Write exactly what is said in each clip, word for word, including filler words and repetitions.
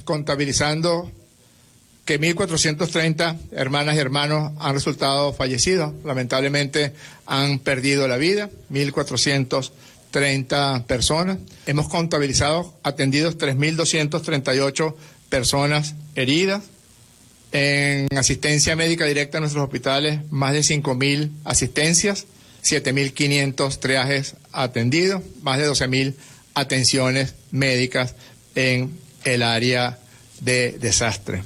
contabilizando que mil cuatrocientos treinta hermanas y hermanos han resultado fallecidos. Lamentablemente han perdido la vida, mil cuatrocientas treinta personas. Hemos contabilizado atendidos tres mil doscientas treinta y ocho personas heridas. En asistencia médica directa en nuestros hospitales, más de cinco mil asistencias, siete mil quinientos triajes atendidos, más de doce mil atenciones médicas en el área de desastre.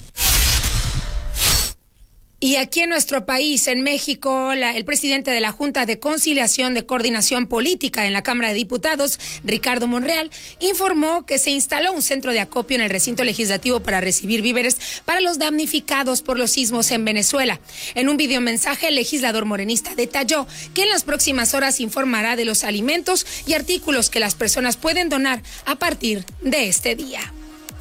Y aquí en nuestro país, en México, la, el presidente de la Junta de Conciliación de Coordinación Política en la Cámara de Diputados, Ricardo Monreal, informó que se instaló un centro de acopio en el recinto legislativo para recibir víveres para los damnificados por los sismos en Venezuela. En un videomensaje, el legislador morenista detalló que en las próximas horas informará de los alimentos y artículos que las personas pueden donar a partir de este día.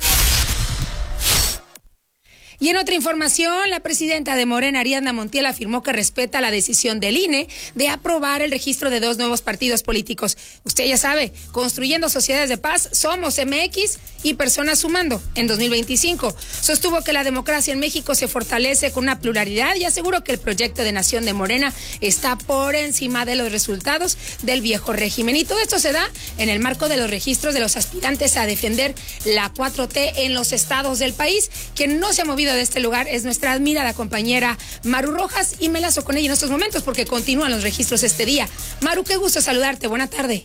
Y en otra información, la presidenta de Morena, Ariadna Montiel, afirmó que respeta la decisión del I N E de aprobar el registro de dos nuevos partidos políticos. Usted ya sabe, Construyendo Sociedades de Paz, Somos M X y Personas Sumando en dos mil veinticinco. Sostuvo que la democracia en México se fortalece con una pluralidad y aseguró que el proyecto de nación de Morena está por encima de los resultados del viejo régimen. Y todo esto se da en el marco de los registros de los aspirantes a defender la cuatro T en los estados del país. Quien no se ha movido de este lugar es nuestra admirada compañera Maru Rojas, y me lazo con ella en estos momentos porque continúan los registros este día. Maru, qué gusto saludarte, buena tarde.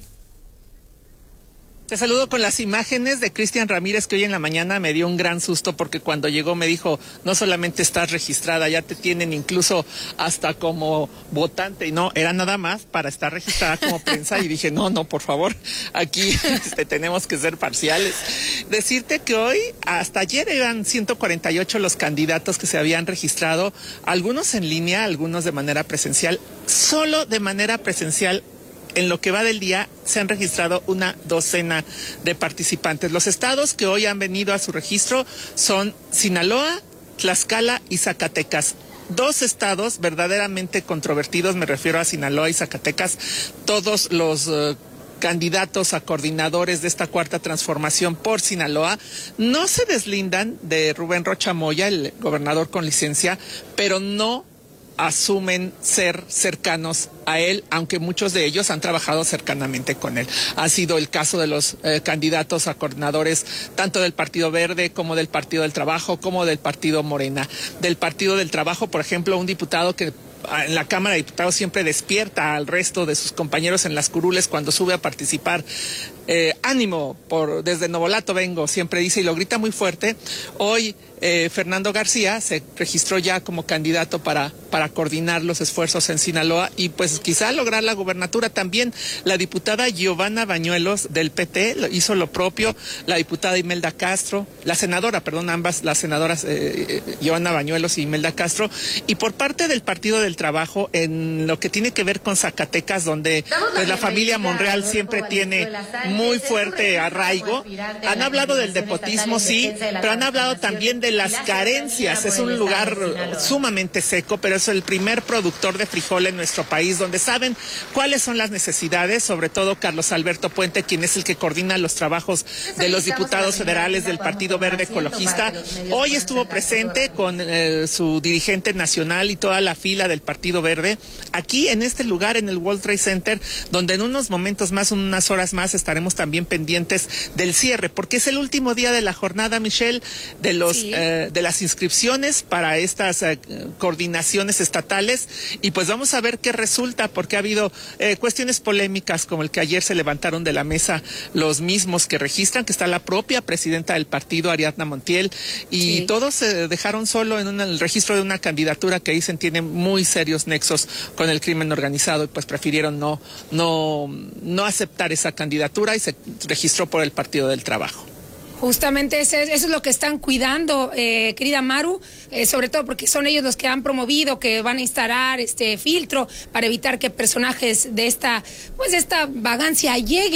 Te saludo con las imágenes de Cristian Ramírez, que hoy en la mañana me dio un gran susto porque cuando llegó me dijo, no solamente estás registrada, ya te tienen incluso hasta como votante, y no, era nada más para estar registrada como prensa, y dije, no, no, por favor, aquí este, tenemos que ser parciales. Decirte que hoy, hasta ayer eran ciento cuarenta y ocho los candidatos que se habían registrado, algunos en línea, algunos de manera presencial, solo de manera presencial. En lo que va del día se han registrado una docena de participantes. Los estados que hoy han venido a su registro son Sinaloa, Tlaxcala y Zacatecas. Dos estados verdaderamente controvertidos, me refiero a Sinaloa y Zacatecas. Todos los uh, candidatos a coordinadores de esta cuarta transformación por Sinaloa no se deslindan de Rubén Rocha Moya, el gobernador con licencia, pero no asumen ser cercanos a él, aunque muchos de ellos han trabajado cercanamente con él. Ha sido el caso de los eh, candidatos a coordinadores tanto del Partido Verde como del Partido del Trabajo como del Partido Morena. Del Partido del Trabajo, por ejemplo, un diputado que en la Cámara de Diputados siempre despierta al resto de sus compañeros en las curules cuando sube a participar. Eh, ánimo, por desde Novolato vengo, siempre dice, y lo grita muy fuerte. Hoy eh, Fernando García se registró ya como candidato para, para coordinar los esfuerzos en Sinaloa y pues quizá lograr la gubernatura. También la diputada Giovanna Bañuelos del P T hizo lo propio, la diputada Imelda Castro, la senadora, perdón, ambas las senadoras eh, Giovanna Bañuelos y Imelda Castro. Y por parte del Partido del Trabajo, en lo que tiene que ver con Zacatecas, donde pues la familia Monreal siempre tiene muy fuerte arraigo. Han hablado del nepotismo, sí, pero han hablado también de las carencias. Es un lugar sumamente seco, pero es el primer productor de frijol en nuestro país, donde saben cuáles son las necesidades, sobre todo Carlos Alberto Puente, quien es el que coordina los trabajos de los diputados federales del Partido Verde Ecologista. Hoy estuvo presente con eh, su dirigente nacional y toda la fila del Partido Verde, aquí en este lugar, en el World Trade Center, donde en unos momentos más, unas horas más, estaremos también pendientes del cierre, porque es el último día de la jornada, Michelle, de los sí. eh, de las inscripciones para estas eh, coordinaciones estatales, y pues vamos a ver qué resulta, porque ha habido eh, cuestiones polémicas como el que ayer se levantaron de la mesa los mismos que registran, que está la propia presidenta del partido, Ariadna Montiel, y sí. todos se dejaron solo en una, el registro de una candidatura que dicen tiene muy serios nexos con el crimen organizado, y pues prefirieron no, no, no aceptar esa candidatura y se registró por el Partido del Trabajo. Justamente ese, eso es lo que están cuidando, eh, querida Maru, eh, sobre todo porque son ellos los que han promovido que van a instalar este filtro para evitar que personajes de esta, pues de esta vagancia lleguen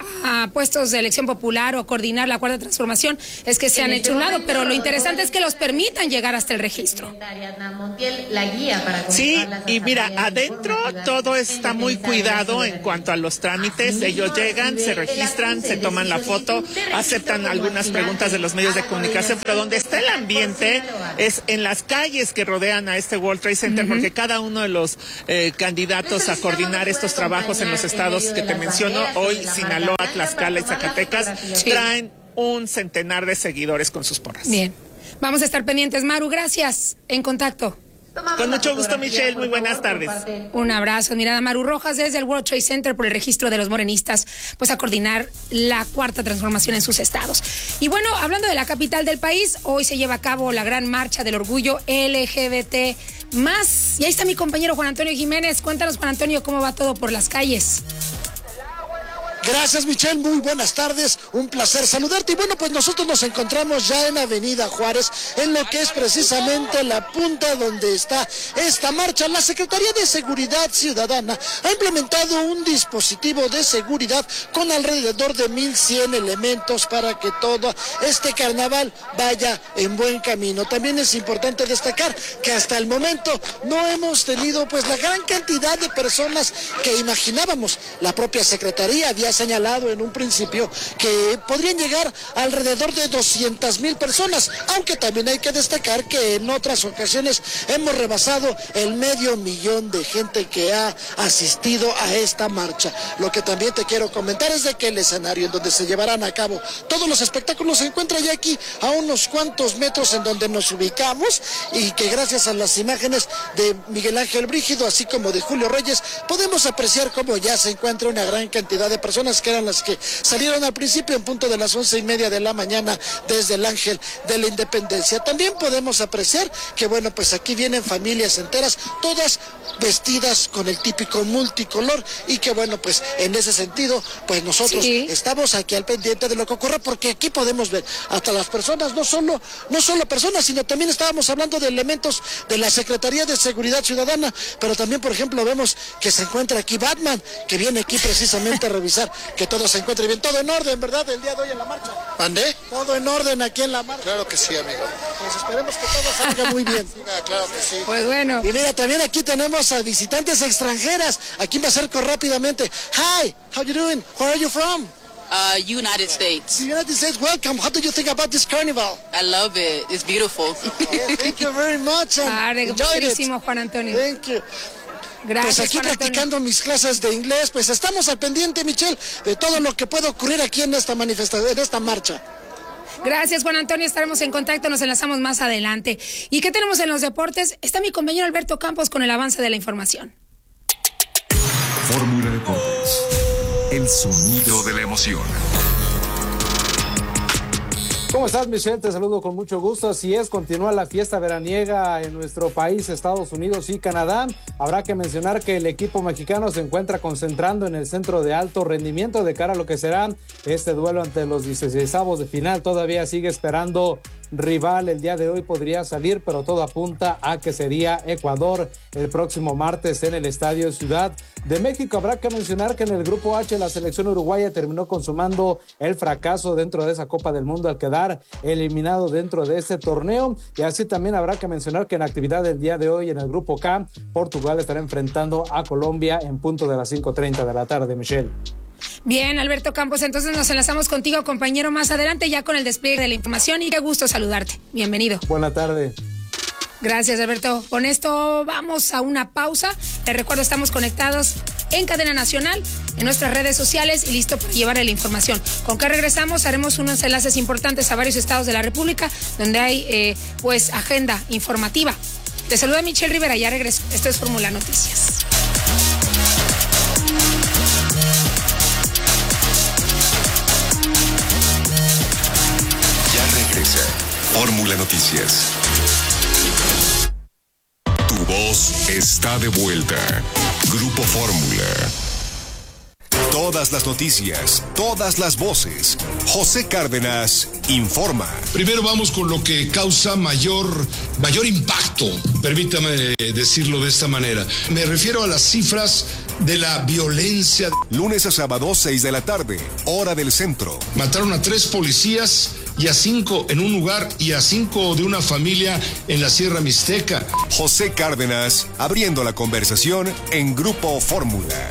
a puestos de elección popular o coordinar la cuarta transformación es que se han hecho un lado, pero lo interesante es que los permitan llegar hasta el registro. Sí, y mira, adentro todo está muy cuidado en cuanto a los trámites. Ellos llegan, se registran, se toman la foto, aceptan algunas preguntas de los medios de comunicación, pero donde está el ambiente es en las calles que rodean a este World Trade Center, uh-huh. porque cada uno de los eh, candidatos a coordinar estos trabajos en los estados que te menciono, hoy Sinaloa, Tlaxcala y Zacatecas, sí. traen un centenar de seguidores con sus porras. Bien, vamos a estar pendientes, Maru, gracias, en contacto. Con mucho gusto, Michelle, muy buenas tardes. Un abrazo, mirada Maru Rojas desde el World Trade Center por el registro de los morenistas, pues a coordinar la cuarta transformación en sus estados. Y bueno, hablando de la capital del país, hoy se lleva a cabo la gran marcha del orgullo L G B T más. Y ahí está mi compañero Juan Antonio Jiménez. Cuéntanos, Juan Antonio, cómo va todo por las calles. Gracias, Michelle, muy buenas tardes, un placer saludarte. Y bueno, pues nosotros nos encontramos ya en Avenida Juárez, en lo que es precisamente la punta donde está esta marcha. La Secretaría de Seguridad Ciudadana ha implementado un dispositivo de seguridad con alrededor de mil cien elementos para que todo este carnaval vaya en buen camino. También es importante destacar que hasta el momento no hemos tenido pues la gran cantidad de personas que imaginábamos. La propia Secretaría había señalado en un principio que podrían llegar alrededor de doscientas mil personas, aunque también hay que destacar que en otras ocasiones hemos rebasado el medio millón de gente que ha asistido a esta marcha. Lo que también te quiero comentar es de que el escenario en donde se llevarán a cabo todos los espectáculos se encuentra ya aquí a unos cuantos metros en donde nos ubicamos, y que gracias a las imágenes de Miguel Ángel Brígido así como de Julio Reyes podemos apreciar cómo ya se encuentra una gran cantidad de personas que eran las que salieron al principio en punto de las once y media de la mañana desde el Ángel de la Independencia. También podemos apreciar que bueno, pues aquí vienen familias enteras, todas vestidas con el típico multicolor, y que bueno, pues en ese sentido, pues nosotros sí. estamos aquí al pendiente de lo que ocurre, porque aquí podemos ver hasta las personas, no solo, no solo personas, sino también estábamos hablando de elementos de la Secretaría de Seguridad Ciudadana, pero también, por ejemplo, vemos que se encuentra aquí Batman, que viene aquí precisamente a revisar que todo se encuentre bien, todo en orden, ¿verdad? El día de hoy en la marcha. ¿Mandé? Todo en orden aquí en la marcha. Claro que sí, amigo. Pues esperemos que todo salga muy bien. Sí, claro que sí. Pues bueno. Y mira, también aquí tenemos a visitantes extranjeras. Aquí me acerco rápidamente. Hi, how you doing? Where are you from? Uh, United States. The United States, welcome. How do you think about this carnival? I love it. It's beautiful. Yeah, thank you very much. Ah, buenísimo, Juan Antonio. Thank you. Gracias, pues aquí Juan practicando Antonio. mis clases de inglés, pues estamos al pendiente, Michelle, de todo lo que puede ocurrir aquí en esta manifestación, en esta marcha. Gracias, Juan Antonio, estaremos en contacto, nos enlazamos más adelante. ¿Y qué tenemos en los deportes? Está mi compañero Alberto Campos con el avance de la información. Fórmula Deportes, el sonido de la emoción. ¿Cómo estás, Michelle? Te saludo con mucho gusto. Así es, continúa la fiesta veraniega en nuestro país, Estados Unidos y Canadá. Habrá que mencionar que el equipo mexicano se encuentra concentrando en el centro de alto rendimiento de cara a lo que será este duelo ante los dieciseisavos de final. Todavía sigue esperando rival el día de hoy, podría salir, pero todo apunta a que sería Ecuador el próximo martes en el Estadio Ciudad de México. Habrá que mencionar que en el grupo H la selección uruguaya terminó consumando el fracaso dentro de esa Copa del Mundo al quedar eliminado dentro de este torneo, y así también habrá que mencionar que en la actividad del día de hoy en el grupo K, Portugal estará enfrentando a Colombia en punto de las cinco treinta de la tarde, Michelle. Bien, Alberto Campos, entonces nos enlazamos contigo, compañero, más adelante ya con el despliegue de la información, y qué gusto saludarte. Bienvenido. Buena tarde. Gracias, Alberto. Con esto vamos a una pausa. Te recuerdo, estamos conectados en cadena nacional, en nuestras redes sociales y listo para llevarle la información. Con que regresamos, haremos unos enlaces importantes a varios estados de la República donde hay eh, pues agenda informativa. Te saluda Michelle Rivera, ya regreso. Esto es Fórmula Noticias. Ya regresa Fórmula Noticias. Tu voz está de vuelta. Grupo Fórmula. Todas las noticias, todas las voces. José Cárdenas informa. Primero vamos con lo que causa mayor, mayor impacto, permítame decirlo de esta manera. Me refiero a las cifras de la violencia. Lunes a sábado, seis de la tarde, hora del centro. Mataron a tres policías y a cinco en un lugar y a cinco de una familia en la Sierra Mixteca. José Cárdenas, abriendo la conversación en Grupo Fórmula.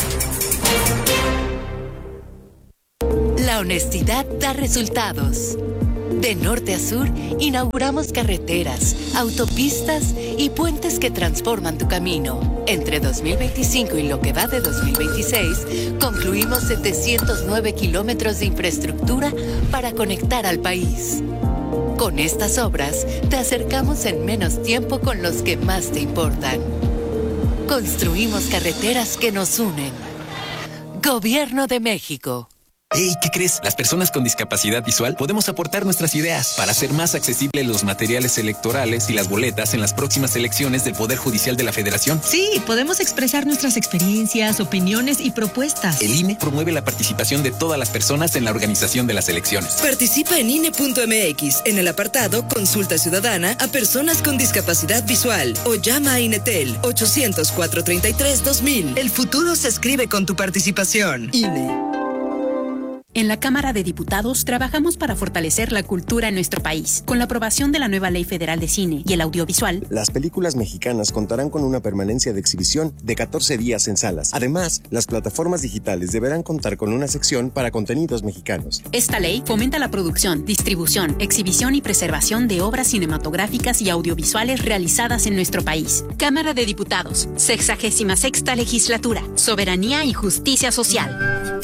La honestidad da resultados. De norte a sur, inauguramos carreteras, autopistas y puentes que transforman tu camino. Entre dos mil veinticinco y lo que va de dos mil veintiséis, concluimos setecientos nueve kilómetros de infraestructura para conectar al país. Con estas obras, te acercamos en menos tiempo con los que más te importan. Construimos carreteras que nos unen. Gobierno de México. Hey, ¿qué crees? Las personas con discapacidad visual podemos aportar nuestras ideas para hacer más accesibles los materiales electorales y las boletas en las próximas elecciones del Poder Judicial de la Federación. Sí, podemos expresar nuestras experiencias, opiniones y propuestas. El I N E promueve la participación de todas las personas en la organización de las elecciones. Participa en I N E punto M X en el apartado Consulta Ciudadana a personas con discapacidad visual o llama a INETEL ochocientos, cuatrocientos treinta y tres, dos mil. El futuro se escribe con tu participación. I N E. En la Cámara de Diputados trabajamos para fortalecer la cultura en nuestro país. Con la aprobación de la nueva Ley Federal de Cine y el Audiovisual, las películas mexicanas contarán con una permanencia de exhibición de catorce días en salas. Además, las plataformas digitales deberán contar con una sección para contenidos mexicanos. Esta ley fomenta la producción, distribución, exhibición y preservación de obras cinematográficas y audiovisuales realizadas en nuestro país. Cámara de Diputados, sexagésima sexta Legislatura, Soberanía y Justicia Social.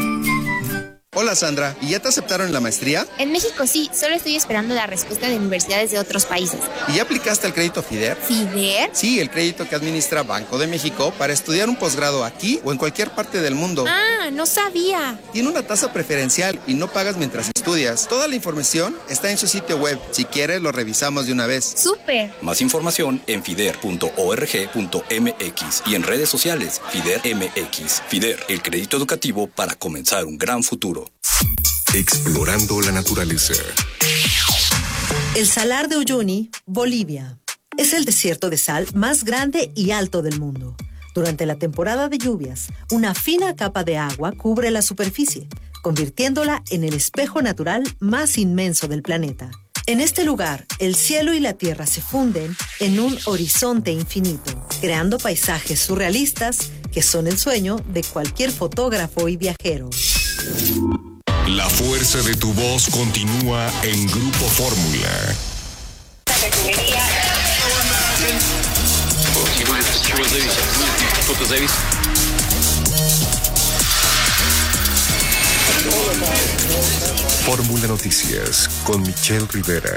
Hola Sandra, ¿y ya te aceptaron en la maestría? En México sí, solo estoy esperando la respuesta de universidades de otros países. ¿Y ya aplicaste al crédito FIDER? ¿FIDER? Sí, el crédito que administra Banco de México para estudiar un posgrado aquí o en cualquier parte del mundo. Ah, no sabía. Tiene una tasa preferencial y no pagas mientras estudias. Toda la información está en su sitio web. Si quieres, lo revisamos de una vez. ¡Súper! Más información en fider punto org punto m x y en redes sociales FIDER M X. FIDER, el crédito educativo para comenzar un gran futuro. Explorando la naturaleza. El Salar de Uyuni, Bolivia. Es el desierto de sal más grande y alto del mundo. Durante la temporada de lluvias, una fina capa de agua cubre la superficie, convirtiéndola en el espejo natural más inmenso del planeta. En este lugar, el cielo y la tierra se funden en un horizonte infinito, creando paisajes surrealistas que son el sueño de cualquier fotógrafo y viajero. La fuerza de tu voz continúa en Grupo Fórmula. Fórmula Noticias con Michelle Rivera.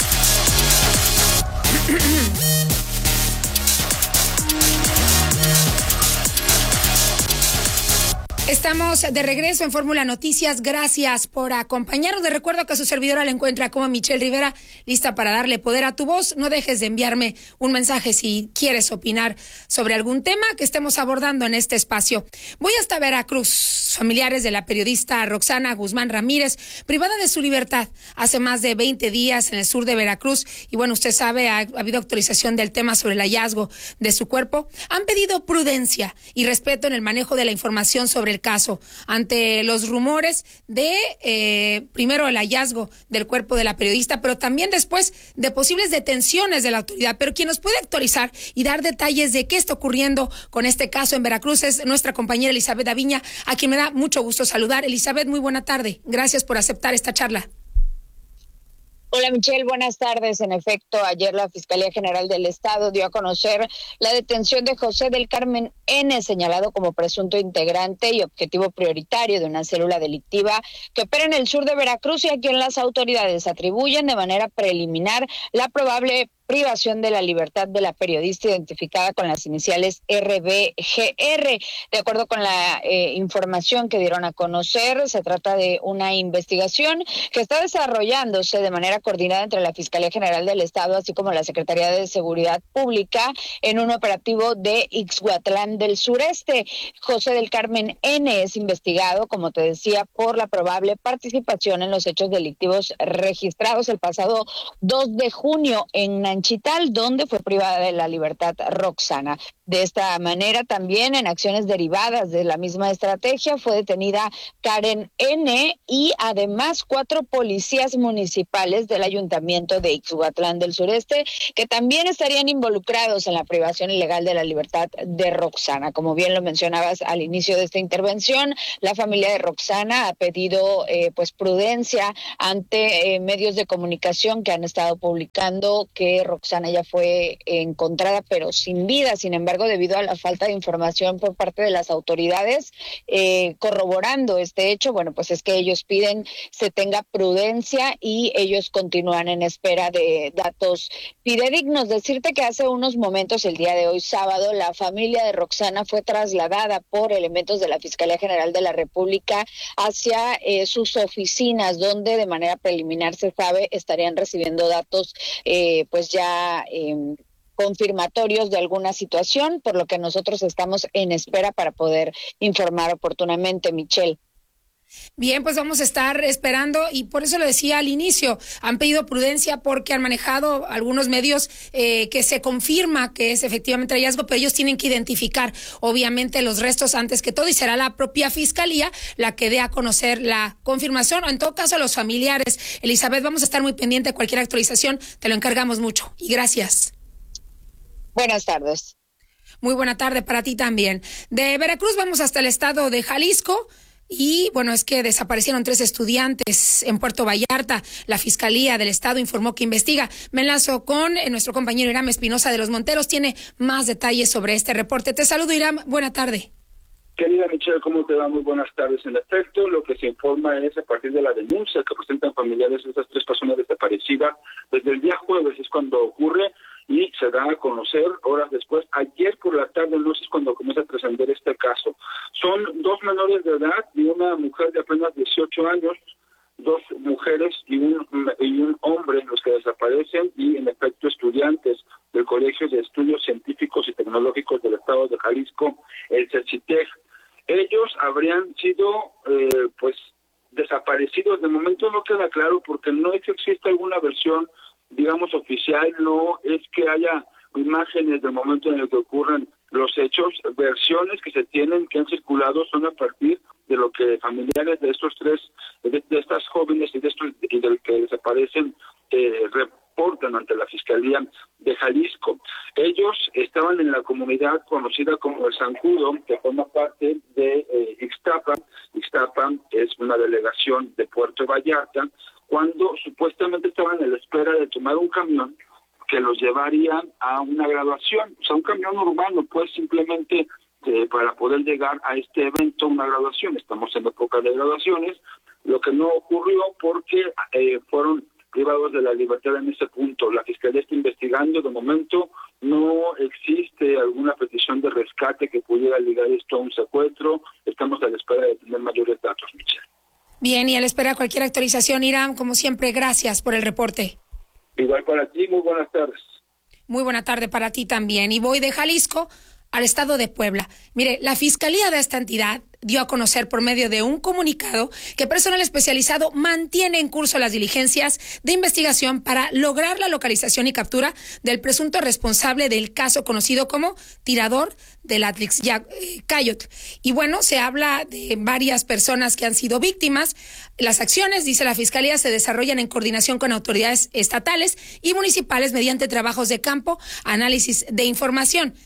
Estamos de regreso en Fórmula Noticias. Gracias por acompañarnos. Les recuerdo que a su servidora la encuentra como Michelle Rivera, lista para darle poder a tu voz. No dejes de enviarme un mensaje si quieres opinar sobre algún tema que estemos abordando en este espacio. Voy hasta Veracruz. Familiares de la periodista Roxana Guzmán Ramírez, privada de su libertad hace más de veinte días en el sur de Veracruz, y bueno, usted sabe, ha, ha habido actualización del tema sobre el hallazgo de su cuerpo, han pedido prudencia y respeto en el manejo de la información sobre el caso, ante los rumores de, eh, primero, el hallazgo del cuerpo de la periodista, pero también después de posibles detenciones de la autoridad. Pero quien nos puede actualizar y dar detalles de qué está ocurriendo con este caso en Veracruz es nuestra compañera Elizabeth Aviña, a quien me da mucho gusto saludar. Elizabeth, muy buena tarde. Gracias por aceptar esta charla. Hola Michelle, buenas tardes. En efecto, ayer la Fiscalía General del Estado dio a conocer la detención de José del Carmen N., señalado como presunto integrante y objetivo prioritario de una célula delictiva que opera en el sur de Veracruz y a quien las autoridades atribuyen de manera preliminar la probable privación de la libertad de la periodista identificada con las iniciales R B G R. De acuerdo con la eh, información que dieron a conocer, se trata de una investigación que está desarrollándose de manera coordinada entre la Fiscalía General del Estado, así como la Secretaría de Seguridad Pública, en un operativo de Ixhuatlán del Sureste. José del Carmen N. es investigado, como te decía, por la probable participación en los hechos delictivos registrados el pasado dos de junio en Nanchital, donde fue privada de la libertad Roxana. De esta manera, también en acciones derivadas de la misma estrategia, fue detenida Karen N. y además cuatro policías municipales del Ayuntamiento de Ixhuatlán del Sureste, que también estarían involucrados en la privación ilegal de la libertad de Roxana. Como bien lo mencionabas al inicio de esta intervención, la familia de Roxana ha pedido eh, pues prudencia ante eh, medios de comunicación que han estado publicando que Roxana ya fue encontrada, pero sin vida. Sin embargo, debido a la falta de información por parte de las autoridades eh, corroborando este hecho, bueno, pues es que ellos piden se tenga prudencia y ellos continúan en espera de datos fidedignos. Decirte que hace unos momentos, el día de hoy sábado, la familia de Roxana fue trasladada por elementos de la Fiscalía General de la República hacia eh, sus oficinas, donde de manera preliminar se sabe estarían recibiendo datos eh, pues ya eh, confirmatorios de alguna situación, por lo que nosotros estamos en espera para poder informar oportunamente, Michelle. Bien, pues vamos a estar esperando y por eso lo decía al inicio, han pedido prudencia porque han manejado algunos medios eh, que se confirma que es efectivamente hallazgo, pero ellos tienen que identificar obviamente los restos antes que todo y será la propia Fiscalía la que dé a conocer la confirmación o en todo caso los familiares. Elizabeth, vamos a estar muy pendiente de cualquier actualización, te lo encargamos mucho y gracias. Buenas tardes. Muy buena tarde para ti también. De Veracruz vamos hasta el estado de Jalisco y bueno, es que desaparecieron tres estudiantes en Puerto Vallarta. La Fiscalía del Estado informó que investiga. Me enlazo con eh, nuestro compañero Iram Espinosa de Los Monteros. Tiene más detalles sobre este reporte. Te saludo, Iram. Buena tarde. Querida Michelle, ¿cómo te va? Muy buenas tardes. En efecto, lo que se informa es a partir de la denuncia que presentan familiares de esas tres personas desaparecidas. Desde el día jueves es cuando ocurre y se da a conocer horas después. Ayer por la tarde, no sé, es cuando comienza a trascender este caso. Son dos menores de edad y una mujer de apenas dieciocho años, dos mujeres y un, y un hombre los que desaparecen y en efecto estudiantes del Colegio de Estudios Científicos y Tecnológicos del Estado de Jalisco, el CECITEJ. Ellos habrían sido eh, pues desaparecidos. De momento no queda claro porque no es que exista alguna versión, digamos, oficial, no es que haya imágenes del momento en el que ocurren los hechos. Versiones que se tienen, que han circulado, son a partir de lo que familiares de estos tres, de, de estas jóvenes y de estos y del que desaparecen eh, reportan ante la Fiscalía de Jalisco. Ellos estaban en la comunidad conocida como el Zancudo, que forma parte de eh, Ixtapa. Ixtapa es una delegación de Puerto Vallarta, cuando supuestamente estaban en la espera de tomar un camión que los llevaría a una graduación, o sea, un camión urbano, pues simplemente eh, para poder llegar a este evento, una graduación. Estamos en época de graduaciones, lo que no ocurrió porque eh, fueron privados de la libertad en ese punto. La Fiscalía está investigando, de momento no existe alguna petición de rescate que pudiera ligar esto a un secuestro. Estamos a la espera de tener mayores datos, Michelle. Bien, y a la espera de cualquier actualización, Iram, como siempre, gracias por el reporte. Igual para ti, muy buenas tardes. Muy buena tarde para ti también. Y voy de Jalisco al estado de Puebla. Mire, la Fiscalía de esta entidad dio a conocer por medio de un comunicado que personal especializado mantiene en curso las diligencias de investigación para lograr la localización y captura del presunto responsable del caso conocido como tirador del Atlixcayotl. Y bueno, se habla de varias personas que han sido víctimas. Las acciones, dice la Fiscalía, se desarrollan en coordinación con autoridades estatales y municipales mediante trabajos de campo, análisis de información.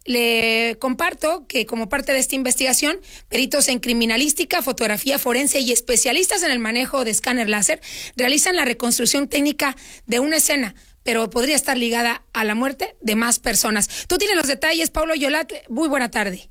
Le comparto que como parte de esta investigación, peritos en criminalística, fotografía forense y especialistas en el manejo de escáner láser realizan la reconstrucción técnica de una escena, pero podría estar ligada a la muerte de más personas. Tú tienes los detalles, Paulo Yolat. Muy buena tarde.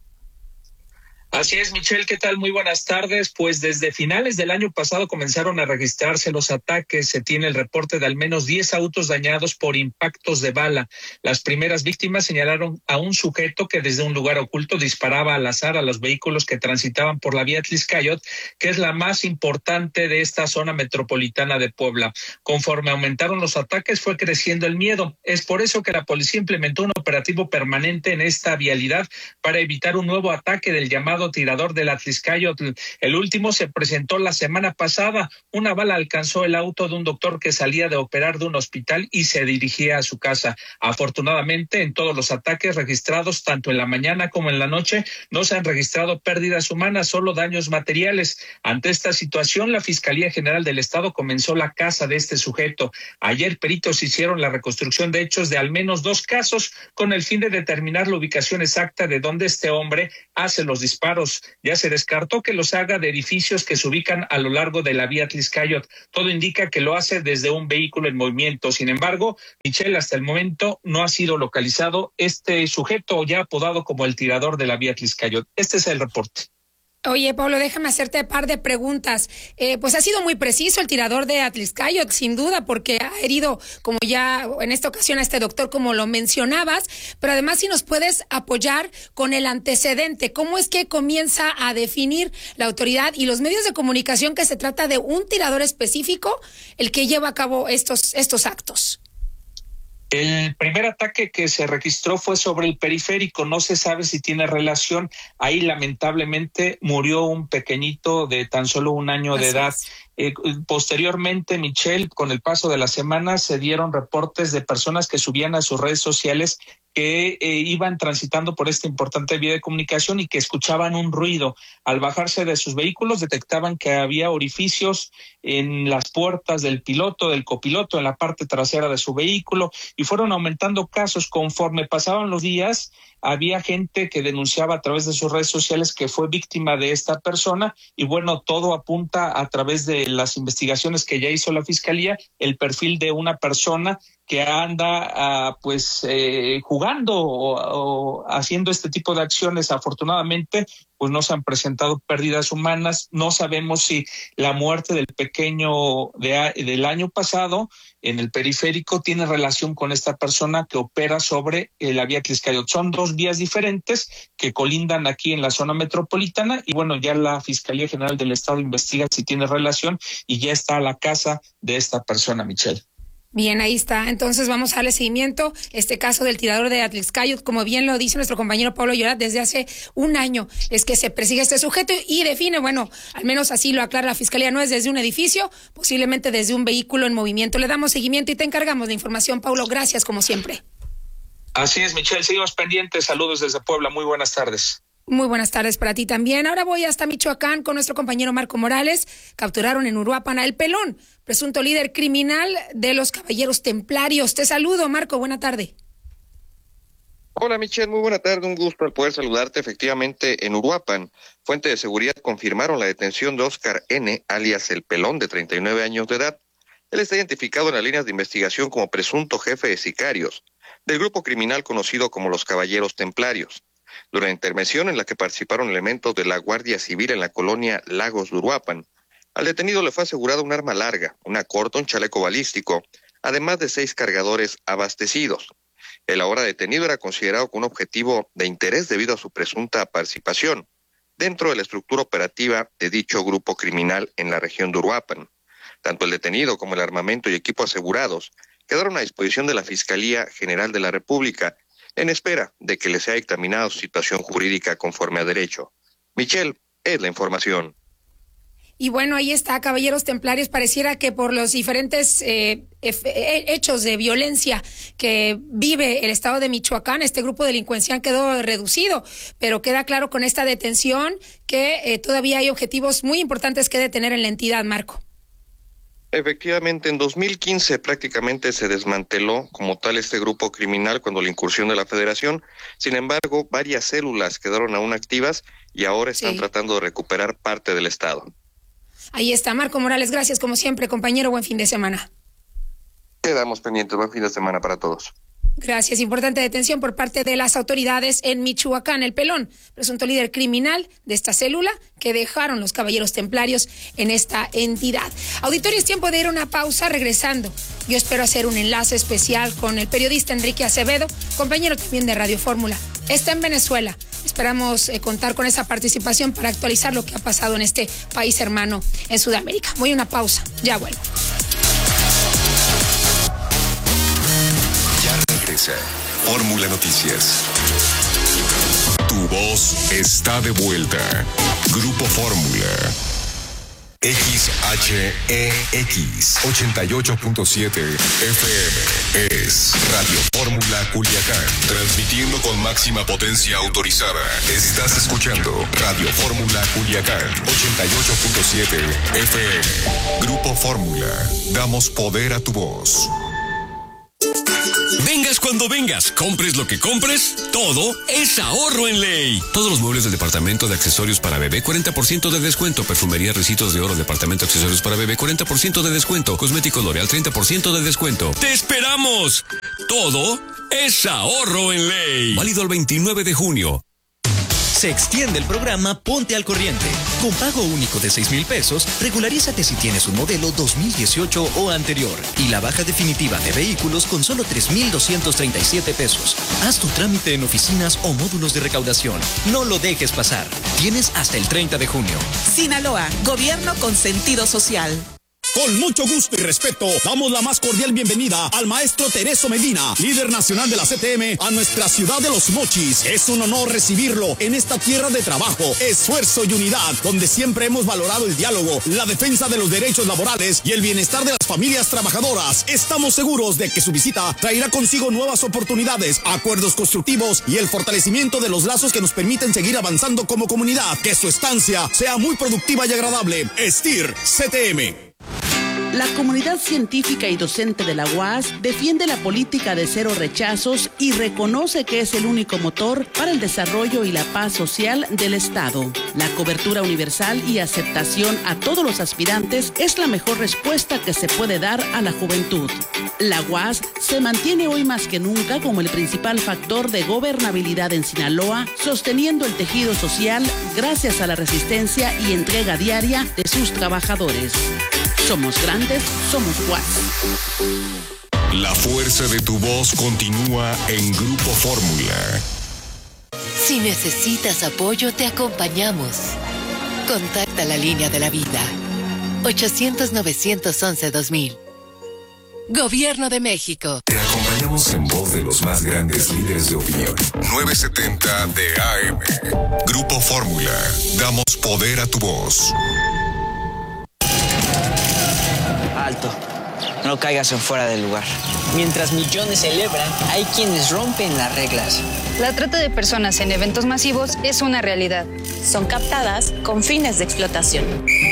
Así es, Michelle, ¿qué tal? Muy buenas tardes. Pues desde finales del año pasado comenzaron a registrarse los ataques. Se tiene el reporte de al menos diez autos dañados por impactos de bala. Las primeras víctimas señalaron a un sujeto que desde un lugar oculto disparaba al azar a los vehículos que transitaban por la vía Atlixcayotl, que es la más importante de esta zona metropolitana de Puebla. Conforme aumentaron los ataques, fue creciendo el miedo. Es por eso que la policía implementó un operativo permanente en esta vialidad para evitar un nuevo ataque del llamado señalado tirador del Atlixcáyotl. El último se presentó la semana pasada. Una bala alcanzó el auto de un doctor que salía de operar de un hospital y se dirigía a su casa. Afortunadamente, en todos los ataques registrados, tanto en la mañana como en la noche, no se han registrado pérdidas humanas, solo daños materiales. Ante esta situación, la Fiscalía General del Estado comenzó la caza de este sujeto. Ayer, peritos hicieron la reconstrucción de hechos de al menos dos casos con el fin de determinar la ubicación exacta de donde este hombre hace los disparos. Ya se descartó que los haga de edificios que se ubican a lo largo de la vía Atlixcáyotl. Todo indica que lo hace desde un vehículo en movimiento. Sin embargo, Michelle, hasta el momento no ha sido localizado este sujeto ya apodado como el tirador de la vía Atlixcáyotl. Este es el reporte. Oye, Pablo, déjame hacerte un par de preguntas. Eh, pues ha sido muy preciso el tirador de Atlixcáyotl, sin duda, porque ha herido, como ya en esta ocasión, a este doctor, como lo mencionabas, pero además si nos puedes apoyar con el antecedente, ¿cómo es que comienza a definir la autoridad y los medios de comunicación que se trata de un tirador específico el que lleva a cabo estos, estos actos? El primer ataque que se registró fue sobre el periférico, no se sabe si tiene relación. Ahí lamentablemente murió un pequeñito de tan solo un año de edad. Eh, posteriormente, Michelle, con el paso de la semana, se dieron reportes de personas que subían a sus redes sociales que eh, iban transitando por esta importante vía de comunicación y que escuchaban un ruido. Al bajarse de sus vehículos detectaban que había orificios en las puertas del piloto, del copiloto, en la parte trasera de su vehículo, y fueron aumentando casos. Conforme pasaban los días, había gente que denunciaba a través de sus redes sociales que fue víctima de esta persona, y bueno, todo apunta a través de las investigaciones que ya hizo la Fiscalía, el perfil de una persona que anda uh, pues eh, jugando o, o haciendo este tipo de acciones. Afortunadamente, pues no se han presentado pérdidas humanas. No sabemos si la muerte del pequeño de, del año pasado en el periférico tiene relación con esta persona que opera sobre eh, la vía Atlixcáyotl. Son dos vías diferentes que colindan aquí en la zona metropolitana, y bueno, ya la Fiscalía General del Estado investiga si tiene relación y ya está a la casa de esta persona, Michelle. Bien, ahí está. Entonces vamos a darle seguimiento. Este caso del tirador de Atlixcáyotl, como bien lo dice nuestro compañero Pablo Llorat, desde hace un año es que se persigue este sujeto y define, bueno, al menos así lo aclara la Fiscalía, no es desde un edificio, posiblemente desde un vehículo en movimiento. Le damos seguimiento y te encargamos de información, Pablo. Gracias, como siempre. Así es, Michelle. Seguimos pendientes. Saludos desde Puebla. Muy buenas tardes. Muy buenas tardes para ti también. Ahora voy hasta Michoacán con nuestro compañero Marco Morales. Capturaron en Uruapan a El Pelón, presunto líder criminal de los Caballeros Templarios. Te saludo, Marco. Buena tarde. Hola, Michelle. Muy buena tarde. Un gusto el poder saludarte. Efectivamente, en Uruapan, fuentes de seguridad confirmaron la detención de Oscar N., alias El Pelón, de treinta y nueve años de edad. Él está identificado en las líneas de investigación como presunto jefe de sicarios del grupo criminal conocido como los Caballeros Templarios. Durante la intervención en la que participaron elementos de la Guardia Civil en la colonia Lagos de Uruapan, al detenido le fue asegurada un arma larga, una corta, un chaleco balístico, además de seis cargadores abastecidos. El ahora detenido era considerado como un objetivo de interés debido a su presunta participación dentro de la estructura operativa de dicho grupo criminal en la región de Uruapan. Tanto el detenido como el armamento y equipo asegurados quedaron a disposición de la Fiscalía General de la República en espera de que le sea dictaminada su situación jurídica conforme a derecho. Michelle, es la información. Y bueno, ahí está, Caballeros Templarios. Pareciera que por los diferentes eh, hechos de violencia que vive el estado de Michoacán, este grupo delincuencial quedó reducido, pero queda claro con esta detención que eh, todavía hay objetivos muy importantes que detener en la entidad, Marco. Efectivamente, en dos mil quince prácticamente se desmanteló como tal este grupo criminal cuando la incursión de la Federación. Sin embargo, varias células quedaron aún activas y ahora están sí. tratando de recuperar parte del estado. Ahí está, Marco Morales. Gracias, como siempre, compañero. Buen fin de semana. Quedamos pendientes. Buen fin de semana para todos. Gracias. Importante detención por parte de las autoridades en Michoacán. El Pelón, presunto líder criminal de esta célula que dejaron los Caballeros Templarios en esta entidad. Auditorio, es tiempo de ir a una pausa. Regresando, yo espero hacer un enlace especial con el periodista Enrique Acevedo, compañero también de Radio Fórmula. Está en Venezuela. Esperamos eh, contar con esa participación para actualizar lo que ha pasado en este país hermano en Sudamérica. Voy a una pausa. Ya vuelvo. Fórmula Noticias. Tu voz está de vuelta. Grupo Fórmula. X H E X ochenta y ocho punto siete F M es Radio Fórmula Culiacán, transmitiendo con máxima potencia autorizada. Estás escuchando Radio Fórmula Culiacán ochenta y ocho punto siete F M. Grupo Fórmula, damos poder a tu voz. Vengas cuando vengas, compres lo que compres, todo es ahorro en Ley. Todos los muebles del departamento de accesorios para bebé, cuarenta por ciento de descuento. Perfumería, recitos de oro, departamento de accesorios para bebé, cuarenta por ciento de descuento. Cosméticos L'Oreal, treinta por ciento de descuento. ¡Te esperamos! Todo es ahorro en Ley. Válido el veintinueve de junio. Se extiende el programa Ponte al Corriente. Con pago único de seis mil pesos, regularízate si tienes un modelo dos mil dieciocho o anterior. Y la baja definitiva de vehículos con solo tres mil doscientos treinta y siete pesos. Haz tu trámite en oficinas o módulos de recaudación. No lo dejes pasar. Tienes hasta el treinta de junio. Sinaloa, gobierno con sentido social. Con mucho gusto y respeto, damos la más cordial bienvenida al maestro Tereso Medina, líder nacional de la C T M, a nuestra ciudad de Los Mochis. Es un honor recibirlo en esta tierra de trabajo, esfuerzo y unidad, donde siempre hemos valorado el diálogo, la defensa de los derechos laborales y el bienestar de las familias trabajadoras. Estamos seguros de que su visita traerá consigo nuevas oportunidades, acuerdos constructivos y el fortalecimiento de los lazos que nos permiten seguir avanzando como comunidad. Que su estancia sea muy productiva y agradable. STIR C T M. La comunidad científica y docente de la U A S defiende la política de cero rechazos y reconoce que es el único motor para el desarrollo y la paz social del Estado. La cobertura universal y aceptación a todos los aspirantes es la mejor respuesta que se puede dar a la juventud. La U A S se mantiene hoy más que nunca como el principal factor de gobernabilidad en Sinaloa, sosteniendo el tejido social gracias a la resistencia y entrega diaria de sus trabajadores. Somos grandes, somos U A S. La fuerza de tu voz continúa en Grupo Fórmula. Si necesitas apoyo, te acompañamos. Contacta la línea de la vida. ochocientos, novecientos once, dos mil. Gobierno de México. Te acompañamos en voz de los más grandes líderes de opinión. novecientos setenta de A M. Grupo Fórmula. Damos poder a tu voz. Alto, no caigas en fuera del lugar. Mientras millones celebran, hay quienes rompen las reglas. La trata de personas en eventos masivos es una realidad. Son captadas con fines de explotación.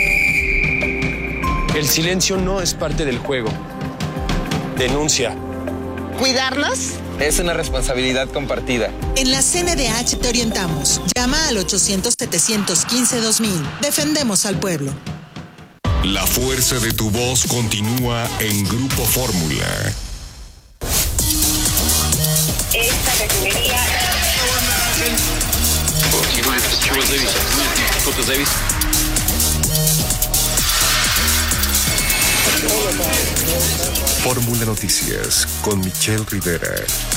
El silencio no es parte del juego. Denuncia. ¿Cuidarnos? Es una responsabilidad compartida. En la C N D H te orientamos. Llama al ochocientos, setecientos quince, dos mil. Defendemos al pueblo. La fuerza de tu voz continúa en Grupo Fórmula. Esta refinería. Fórmula Noticias con Michelle Rivera.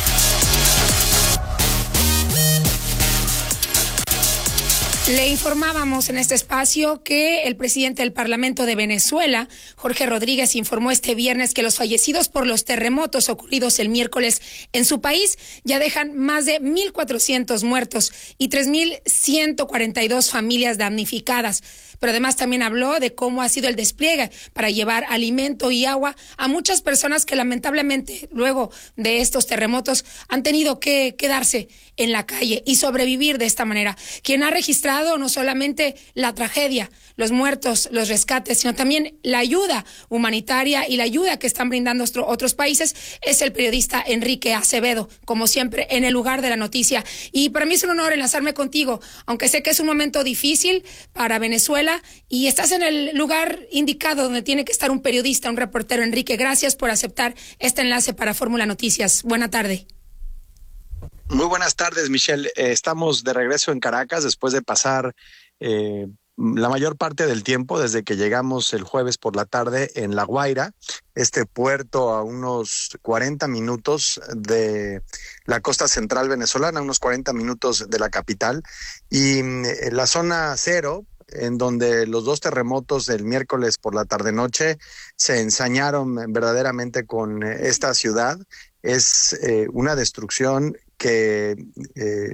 Le informábamos en este espacio que el presidente del Parlamento de Venezuela, Jorge Rodríguez, informó este viernes que los fallecidos por los terremotos ocurridos el miércoles en su país ya dejan más de mil cuatrocientos muertos y tres mil ciento cuarenta y dos familias damnificadas. Pero además también habló de cómo ha sido el despliegue para llevar alimento y agua a muchas personas que lamentablemente luego de estos terremotos han tenido que quedarse en la calle y sobrevivir de esta manera. Quien ha registrado no solamente la tragedia, los muertos, los rescates, sino también la ayuda humanitaria y la ayuda que están brindando otros países es el periodista Enrique Acevedo, como siempre en el lugar de la noticia. Y para mí es un honor enlazarme contigo, aunque sé que es un momento difícil para Venezuela y estás en el lugar indicado donde tiene que estar un periodista, un reportero. Enrique, gracias por aceptar este enlace para Fórmula Noticias. Buena tarde. Muy buenas tardes, Michelle. Eh, estamos de regreso en Caracas después de pasar eh, la mayor parte del tiempo desde que llegamos el jueves por la tarde en La Guaira, este puerto a unos cuarenta minutos de la costa central venezolana, unos cuarenta minutos de la capital, y eh, la zona cero, en donde los dos terremotos del miércoles por la tarde-noche se ensañaron verdaderamente con esta ciudad. Es eh, una destrucción que eh,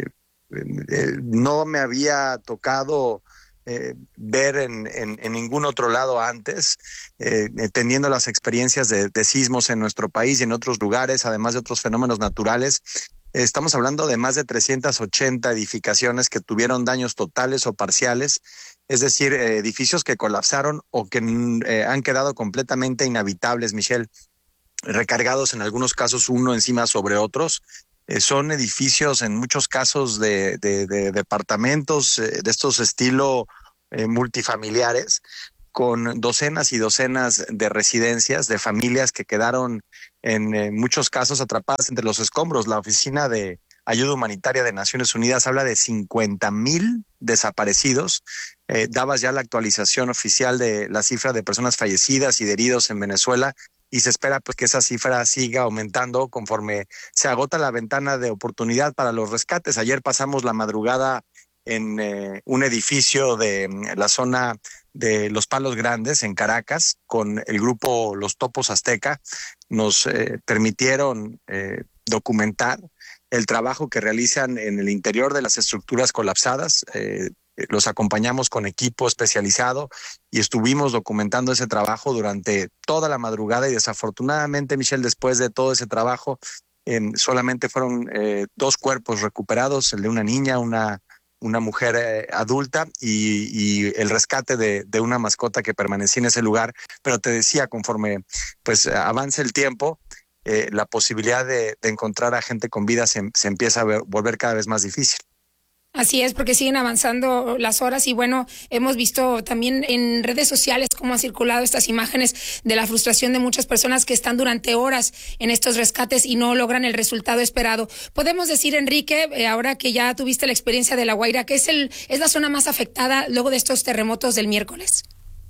eh, no me había tocado eh, ver en, en, en ningún otro lado antes, eh, teniendo las experiencias de, de sismos en nuestro país y en otros lugares, además de otros fenómenos naturales. Estamos hablando de más de trescientas ochenta edificaciones que tuvieron daños totales o parciales, es decir, eh, edificios que colapsaron o que eh, han quedado completamente inhabitables, Michelle, recargados en algunos casos uno encima sobre otros. Eh, son edificios en muchos casos de, de, de departamentos eh, de estos estilo eh, multifamiliares, con docenas y docenas de residencias, de familias que quedaron en eh, muchos casos atrapadas entre los escombros. La Oficina de Ayuda Humanitaria de Naciones Unidas habla de cincuenta mil desaparecidos. Eh, dabas ya la actualización oficial de la cifra de personas fallecidas y de heridos en Venezuela, y se espera pues que esa cifra siga aumentando conforme se agota la ventana de oportunidad para los rescates. Ayer pasamos la madrugada en eh, un edificio de la zona de Los Palos Grandes, en Caracas, con el grupo Los Topos Azteca. Nos eh, permitieron eh, documentar el trabajo que realizan en el interior de las estructuras colapsadas. Eh, los acompañamos con equipo especializado y estuvimos documentando ese trabajo durante toda la madrugada, y desafortunadamente, Michelle, después de todo ese trabajo, eh, solamente fueron eh, dos cuerpos recuperados, el de una niña, una una mujer eh, adulta y, y el rescate de, de una mascota que permanecía en ese lugar. Pero te decía, conforme pues avance el tiempo, eh, la posibilidad de, de encontrar a gente con vida se, se empieza a ver, volver cada vez más difícil. Así es, porque siguen avanzando las horas y bueno, hemos visto también en redes sociales cómo han circulado estas imágenes de la frustración de muchas personas que están durante horas en estos rescates y no logran el resultado esperado. Podemos decir, Enrique, eh, ahora que ya tuviste la experiencia de La Guaira, que es el es la zona más afectada luego de estos terremotos del miércoles.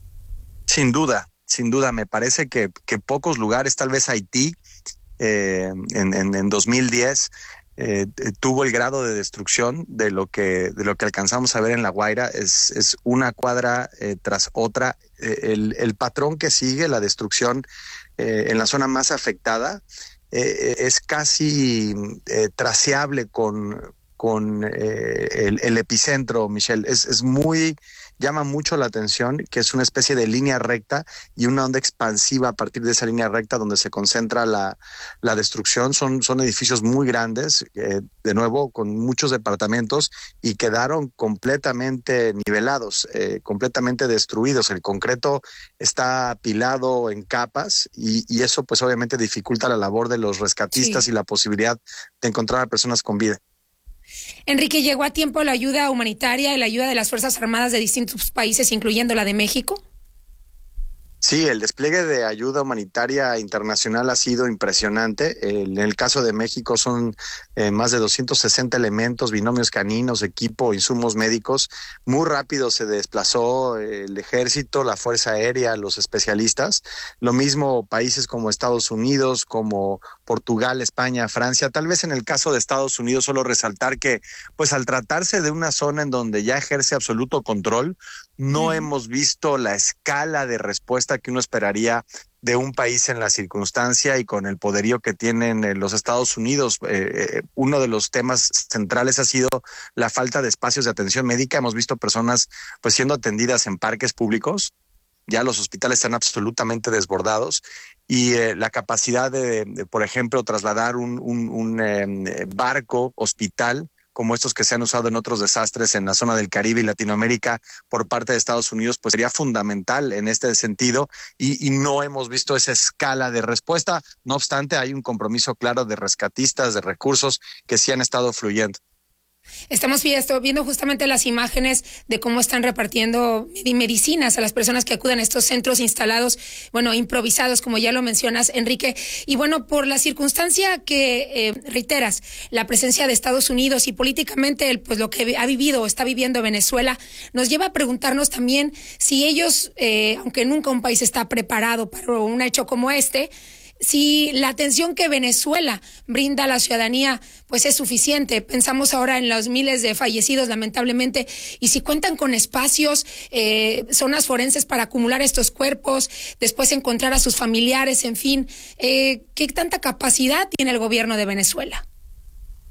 Sin duda, sin duda, me parece que, que pocos lugares, tal vez Haití, eh, en, en, en dos mil diez, Eh, tuvo el grado de destrucción de lo que de lo que alcanzamos a ver en La Guaira. Es, es una cuadra eh, tras otra. Eh, el, el patrón que sigue la destrucción eh, en la zona más afectada eh, es casi eh, traceable con, con eh, el, el epicentro, Michelle. Es, es muy... llama mucho la atención que es una especie de línea recta y una onda expansiva a partir de esa línea recta donde se concentra la, la destrucción. Son, son edificios muy grandes, eh, de nuevo, con muchos departamentos, y quedaron completamente nivelados, eh, completamente destruidos. El concreto está apilado en capas y, y eso pues obviamente dificulta la labor de los rescatistas sí. y la posibilidad de encontrar a personas con vida. Enrique, ¿llegó a tiempo la ayuda humanitaria y la ayuda de las Fuerzas Armadas de distintos países, incluyendo la de México? Sí, el despliegue de ayuda humanitaria internacional ha sido impresionante. En el caso de México son eh, más de doscientos sesenta elementos, binomios caninos, equipo, insumos médicos. Muy rápido se desplazó el ejército, la Fuerza Aérea, los especialistas. Lo mismo países como Estados Unidos, como Portugal, España, Francia. Tal vez en el caso de Estados Unidos solo resaltar que, pues al tratarse de una zona en donde ya ejerce absoluto control, no mm. hemos visto la escala de respuesta que uno esperaría de un país en la circunstancia y con el poderío que tienen los Estados Unidos. Eh, uno de los temas centrales ha sido la falta de espacios de atención médica. Hemos visto personas pues siendo atendidas en parques públicos. Ya los hospitales están absolutamente desbordados y eh, la capacidad de, de, por ejemplo, trasladar un, un, un eh, barco hospital como estos que se han usado en otros desastres en la zona del Caribe y Latinoamérica por parte de Estados Unidos, pues sería fundamental en este sentido y, y no hemos visto esa escala de respuesta. No obstante, hay un compromiso claro de rescatistas, de recursos que sí han estado fluyendo. Estamos viendo justamente las imágenes de cómo están repartiendo medicinas a las personas que acuden a estos centros instalados, bueno, improvisados, como ya lo mencionas, Enrique. Y bueno, por la circunstancia que eh, reiteras, la presencia de Estados Unidos y políticamente el, pues lo que ha vivido o está viviendo Venezuela, nos lleva a preguntarnos también si ellos, eh, aunque nunca un país está preparado para un hecho como este, si la atención que Venezuela brinda a la ciudadanía pues es suficiente. Pensamos ahora en los miles de fallecidos, lamentablemente, y si cuentan con espacios, eh, zonas forenses para acumular estos cuerpos, después encontrar a sus familiares, en fin, eh, ¿qué tanta capacidad tiene el gobierno de Venezuela?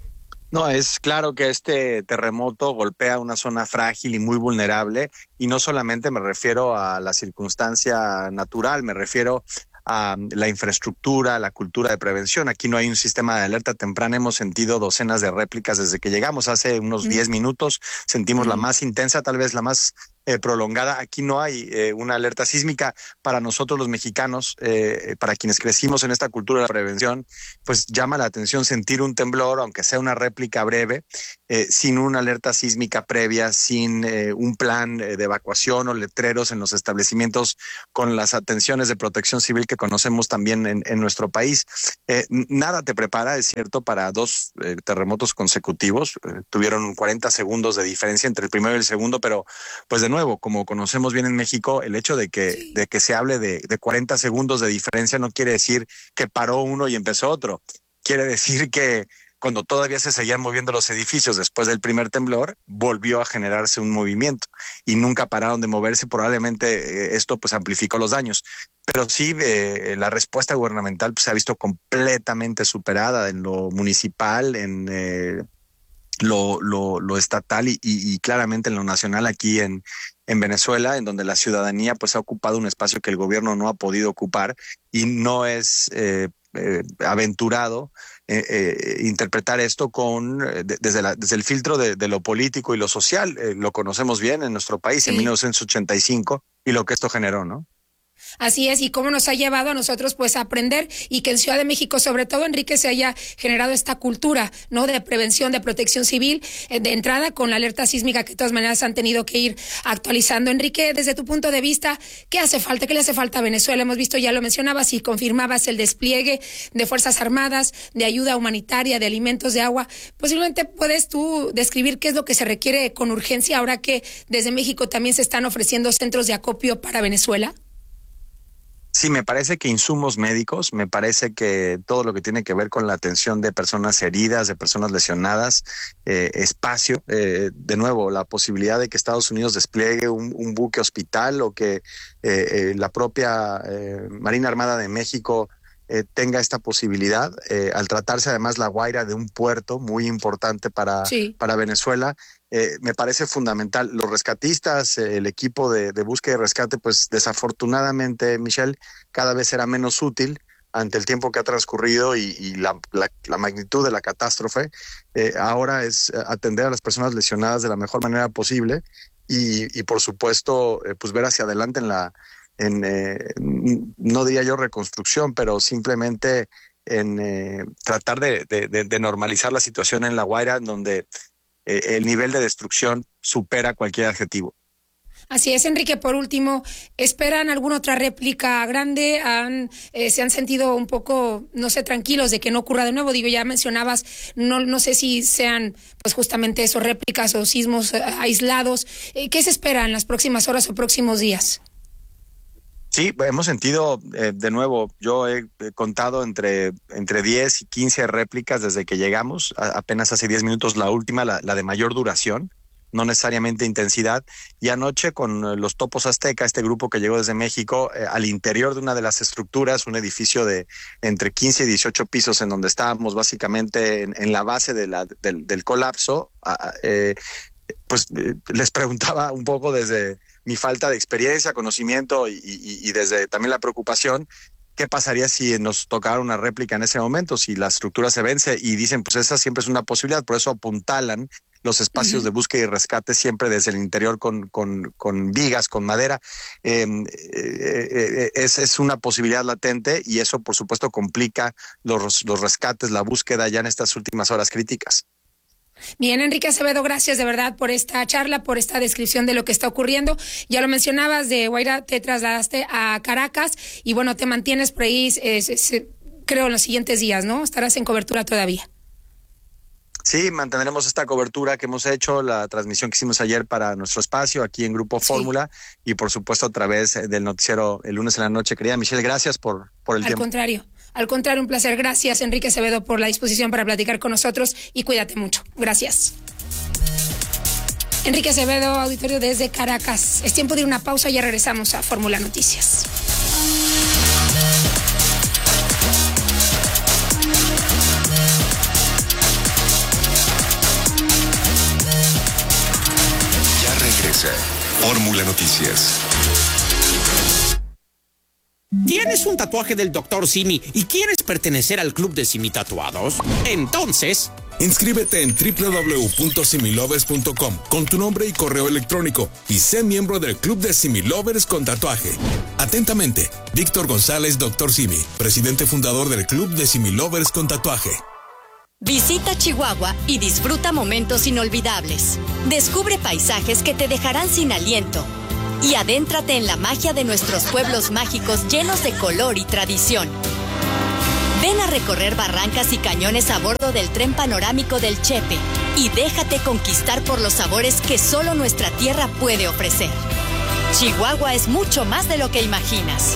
No, es claro que este terremoto golpea una zona frágil y muy vulnerable, y no solamente me refiero a la circunstancia natural, me refiero a la infraestructura, la cultura de prevención. Aquí no hay un sistema de alerta temprana. Hemos sentido docenas de réplicas desde que llegamos. Hace unos diez minutos sentimos la más intensa, tal vez la más eh, prolongada. Aquí no hay eh, una alerta sísmica. Para nosotros los mexicanos, eh, para quienes crecimos en esta cultura de la prevención, pues llama la atención sentir un temblor, aunque sea una réplica breve, eh, sin una alerta sísmica previa, sin eh, un plan eh, de evacuación o letreros en los establecimientos con las atenciones de protección civil que conocemos también en, en nuestro país. Eh, nada te prepara, es cierto, para dos eh, terremotos consecutivos. Eh, tuvieron cuarenta segundos de diferencia entre el primero y el segundo, pero pues de nuevo, como conocemos bien en México, el hecho de que, sí. de que se hable de, de cuarenta segundos de diferencia no quiere decir que paró uno y empezó otro. Quiere decir que cuando todavía se seguían moviendo los edificios después del primer temblor, volvió a generarse un movimiento y nunca pararon de moverse. Probablemente eh, esto pues amplificó los daños. Pero sí, eh, la respuesta gubernamental pues, se ha visto completamente superada en lo municipal, en eh, lo, lo, lo estatal y, y, y claramente en lo nacional aquí en, en Venezuela, en donde la ciudadanía pues ha ocupado un espacio que el gobierno no ha podido ocupar, y no es eh, eh, aventurado eh, eh, interpretar esto con eh, de, desde, la, desde el filtro de, de lo político y lo social. Eh, lo conocemos bien en nuestro país, sí. En mil novecientos ochenta y cinco, y lo que esto generó, ¿no? Así es, y cómo nos ha llevado a nosotros pues a aprender, y que en Ciudad de México, sobre todo, Enrique, se haya generado esta cultura, ¿no?, de prevención, de protección civil, eh, de entrada con la alerta sísmica que de todas maneras han tenido que ir actualizando. Enrique, desde tu punto de vista, ¿qué hace falta? ¿Qué le hace falta a Venezuela? Hemos visto, ya lo mencionabas y confirmabas, el despliegue de Fuerzas Armadas, de ayuda humanitaria, de alimentos, de agua. Posiblemente puedes tú describir qué es lo que se requiere con urgencia ahora que desde México también se están ofreciendo centros de acopio para Venezuela. Sí, me parece que insumos médicos, me parece que todo lo que tiene que ver con la atención de personas heridas, de personas lesionadas, eh, espacio, eh, de nuevo, la posibilidad de que Estados Unidos despliegue un, un buque hospital, o que eh, eh, la propia eh, Marina Armada de México eh, tenga esta posibilidad, eh, al tratarse además La Guaira de un puerto muy importante para, sí. para Venezuela. Eh, me parece fundamental. Los rescatistas, eh, el equipo de, de búsqueda y rescate, pues desafortunadamente, Michelle, cada vez será menos útil ante el tiempo que ha transcurrido y, y la, la, la magnitud de la catástrofe. Eh, ahora es atender a las personas lesionadas de la mejor manera posible y, y por supuesto, eh, pues ver hacia adelante en la, en eh, no diría yo reconstrucción, pero simplemente en eh, tratar de, de, de, de normalizar la situación en La Guaira, en donde el nivel de destrucción supera cualquier adjetivo. Así es, Enrique. Por último, ¿esperan alguna otra réplica grande? ¿Han, eh, ¿Se han sentido un poco, no sé, tranquilos de que no ocurra de nuevo? Digo, ya mencionabas, no, no sé si sean pues justamente esos réplicas o sismos eh, aislados. Eh, ¿Qué se espera en las próximas horas o próximos días? Sí, hemos sentido, eh, de nuevo, yo he, he contado entre, entre diez y quince réplicas desde que llegamos, a, apenas hace diez minutos la última, la, la de mayor duración, no necesariamente intensidad, y anoche con los Topos Azteca, este grupo que llegó desde México, eh, al interior de una de las estructuras, un edificio de entre quince y dieciocho pisos, en donde estábamos básicamente en, en la base de la, del, del colapso, eh, pues eh, les preguntaba un poco desde mi falta de experiencia, conocimiento y, y, y desde también la preocupación, ¿qué pasaría si nos tocara una réplica en ese momento, si la estructura se vence? Y dicen, pues esa siempre es una posibilidad, por eso apuntalan los espacios uh-huh. de búsqueda y rescate siempre desde el interior con, con, con vigas, con madera. Eh, eh, eh, es, es una posibilidad latente, y eso por supuesto complica los, los rescates, la búsqueda ya en estas últimas horas críticas. Bien, Enrique Acevedo, gracias de verdad por esta charla, por esta descripción de lo que está ocurriendo. Ya lo mencionabas, de Guaira te trasladaste a Caracas y bueno, te mantienes por ahí, eh, se, se, creo, en los siguientes días, ¿no? Estarás en cobertura todavía. Sí, mantendremos esta cobertura que hemos hecho, la transmisión que hicimos ayer para nuestro espacio aquí en Grupo Fórmula, sí. Y por supuesto a través del noticiero el lunes en la noche. Querida Michelle, gracias por, por el Al tiempo. Al contrario. Al contrario, un placer. Gracias, Enrique Acevedo, por la disposición para platicar con nosotros y cuídate mucho. Gracias. Enrique Acevedo, auditorio desde Caracas. Es tiempo de ir a una pausa y ya regresamos a Fórmula Noticias. Fórmula Noticias. ¿Tienes un tatuaje del doctor Simi y quieres pertenecer al club de Simi Tatuados? Entonces, inscríbete en doble u doble u doble u punto similovers punto com con tu nombre y correo electrónico y sé miembro del club de Similovers con tatuaje. Atentamente, Víctor González, doctor Simi, presidente fundador del club de Similovers con tatuaje. Visita Chihuahua y disfruta momentos inolvidables. Descubre paisajes que te dejarán sin aliento. Y adéntrate en la magia de nuestros pueblos mágicos llenos de color y tradición. Ven a recorrer barrancas y cañones a bordo del tren panorámico del Chepe y déjate conquistar por los sabores que solo nuestra tierra puede ofrecer. Chihuahua es mucho más de lo que imaginas.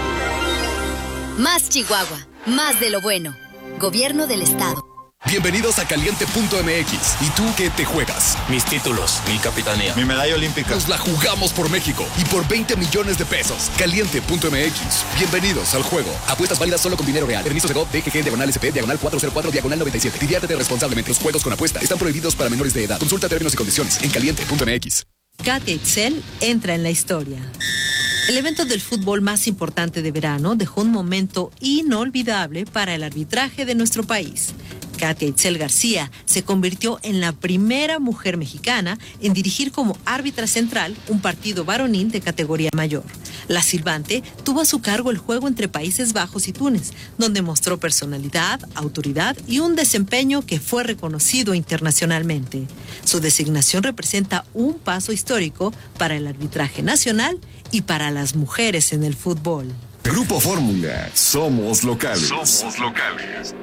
Más Chihuahua, más de lo bueno. Gobierno del Estado. Bienvenidos a Caliente punto M X. ¿Y tú qué te juegas? Mis títulos, mi capitanía, mi medalla olímpica. Nos la jugamos por México y por veinte millones de pesos. Caliente punto M X. Bienvenidos al juego. Apuestas válidas solo con dinero real. Permiso de G O V, D G G, diagonal S P, diagonal cuatro cero cuatro, diagonal noventa y siete. Diviértete responsablemente. Los juegos con apuesta están prohibidos para menores de edad. Consulta términos y condiciones en Caliente punto M X. Katia Itzel entra en la historia. El evento del fútbol más importante de verano dejó un momento inolvidable para el arbitraje de nuestro país. Katia Itzel García se convirtió en la primera mujer mexicana en dirigir como árbitra central un partido varonil de categoría mayor. La silbante tuvo a su cargo el juego entre Países Bajos y Túnez, donde mostró personalidad, autoridad y un desempeño que fue reconocido internacionalmente. Su designación representa un paso histórico para el arbitraje nacional y para las mujeres en el fútbol. Grupo Fórmula, somos locales. Somos locales.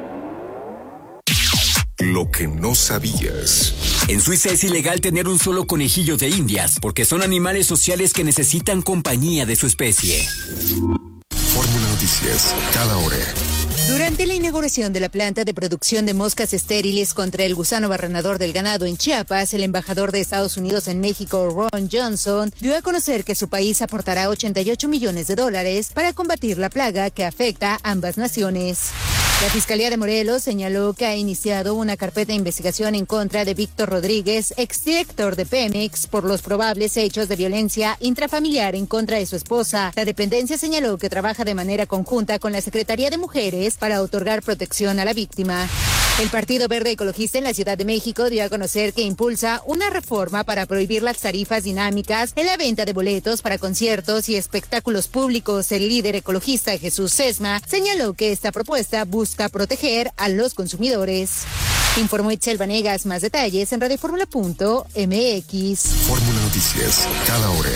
Lo que no sabías. En Suiza es ilegal tener un solo conejillo de indias porque son animales sociales que necesitan compañía de su especie. Fórmula Noticias, cada hora. Durante la inauguración de la planta de producción de moscas estériles contra el gusano barrenador del ganado en Chiapas, el embajador de Estados Unidos en México, Ron Johnson, dio a conocer que su país aportará ochenta y ocho millones de dólares para combatir la plaga que afecta a ambas naciones. La Fiscalía de Morelos señaló que ha iniciado una carpeta de investigación en contra de Víctor Rodríguez, exdirector de Pemex, por los probables hechos de violencia intrafamiliar en contra de su esposa. La dependencia señaló que trabaja de manera conjunta con la Secretaría de Mujeres para otorgar protección a la víctima. El Partido Verde Ecologista en la Ciudad de México dio a conocer que impulsa una reforma para prohibir las tarifas dinámicas en la venta de boletos para conciertos y espectáculos públicos. El líder ecologista Jesús Sesma señaló que esta propuesta busca proteger a los consumidores. Informó Itzel Vanegas. Más detalles en radio fórmula punto m x. Fórmula Noticias, cada hora.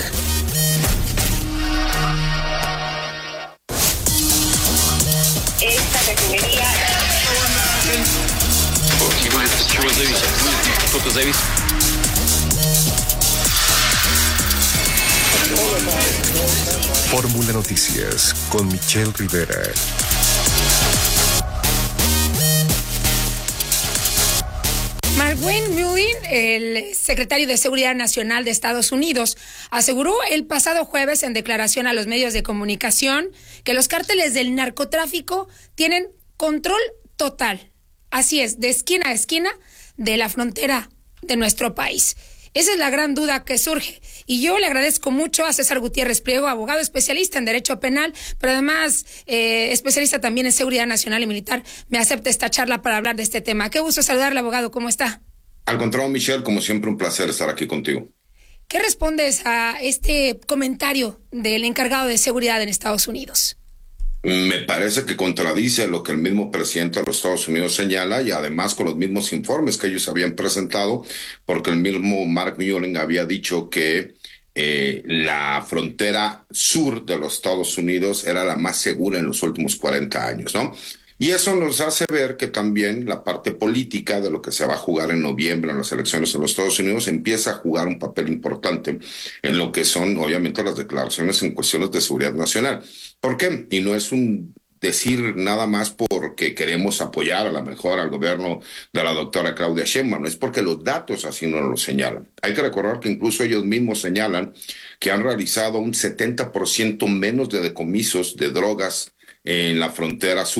Esta refinería. Fórmula Noticias con Michelle Rivera. Marwin Mullin, el secretario de Seguridad Nacional de Estados Unidos, aseguró el pasado jueves en declaración a los medios de comunicación que los cárteles del narcotráfico tienen control total. Así es, de esquina a esquina de la frontera de nuestro país. Esa es la gran duda que surge. Y yo le agradezco mucho a César Gutiérrez Pliego, abogado especialista en Derecho Penal, pero además eh, especialista también en Seguridad Nacional y Militar. Me acepta esta charla para hablar de este tema. Qué gusto saludarle, abogado. ¿Cómo está? Al contrario, Michelle, como siempre, un placer estar aquí contigo. ¿Qué respondes a este comentario del encargado de seguridad en Estados Unidos? Me parece que contradice lo que el mismo presidente de los Estados Unidos señala y además con los mismos informes que ellos habían presentado, porque el mismo Mark Mullin había dicho que eh, la frontera sur de los Estados Unidos era la más segura en los últimos cuarenta años, ¿no? Y eso nos hace ver que también la parte política de lo que se va a jugar en noviembre en las elecciones en los Estados Unidos empieza a jugar un papel importante en lo que son, obviamente, las declaraciones en cuestiones de seguridad nacional. ¿Por qué? Y no es un decir nada más porque queremos apoyar a la mejor al gobierno de la doctora Claudia Sheinbaum, no es porque los datos así no lo señalan. Hay que recordar que incluso ellos mismos señalan que han realizado un setenta por ciento menos de decomisos de drogas en la frontera sur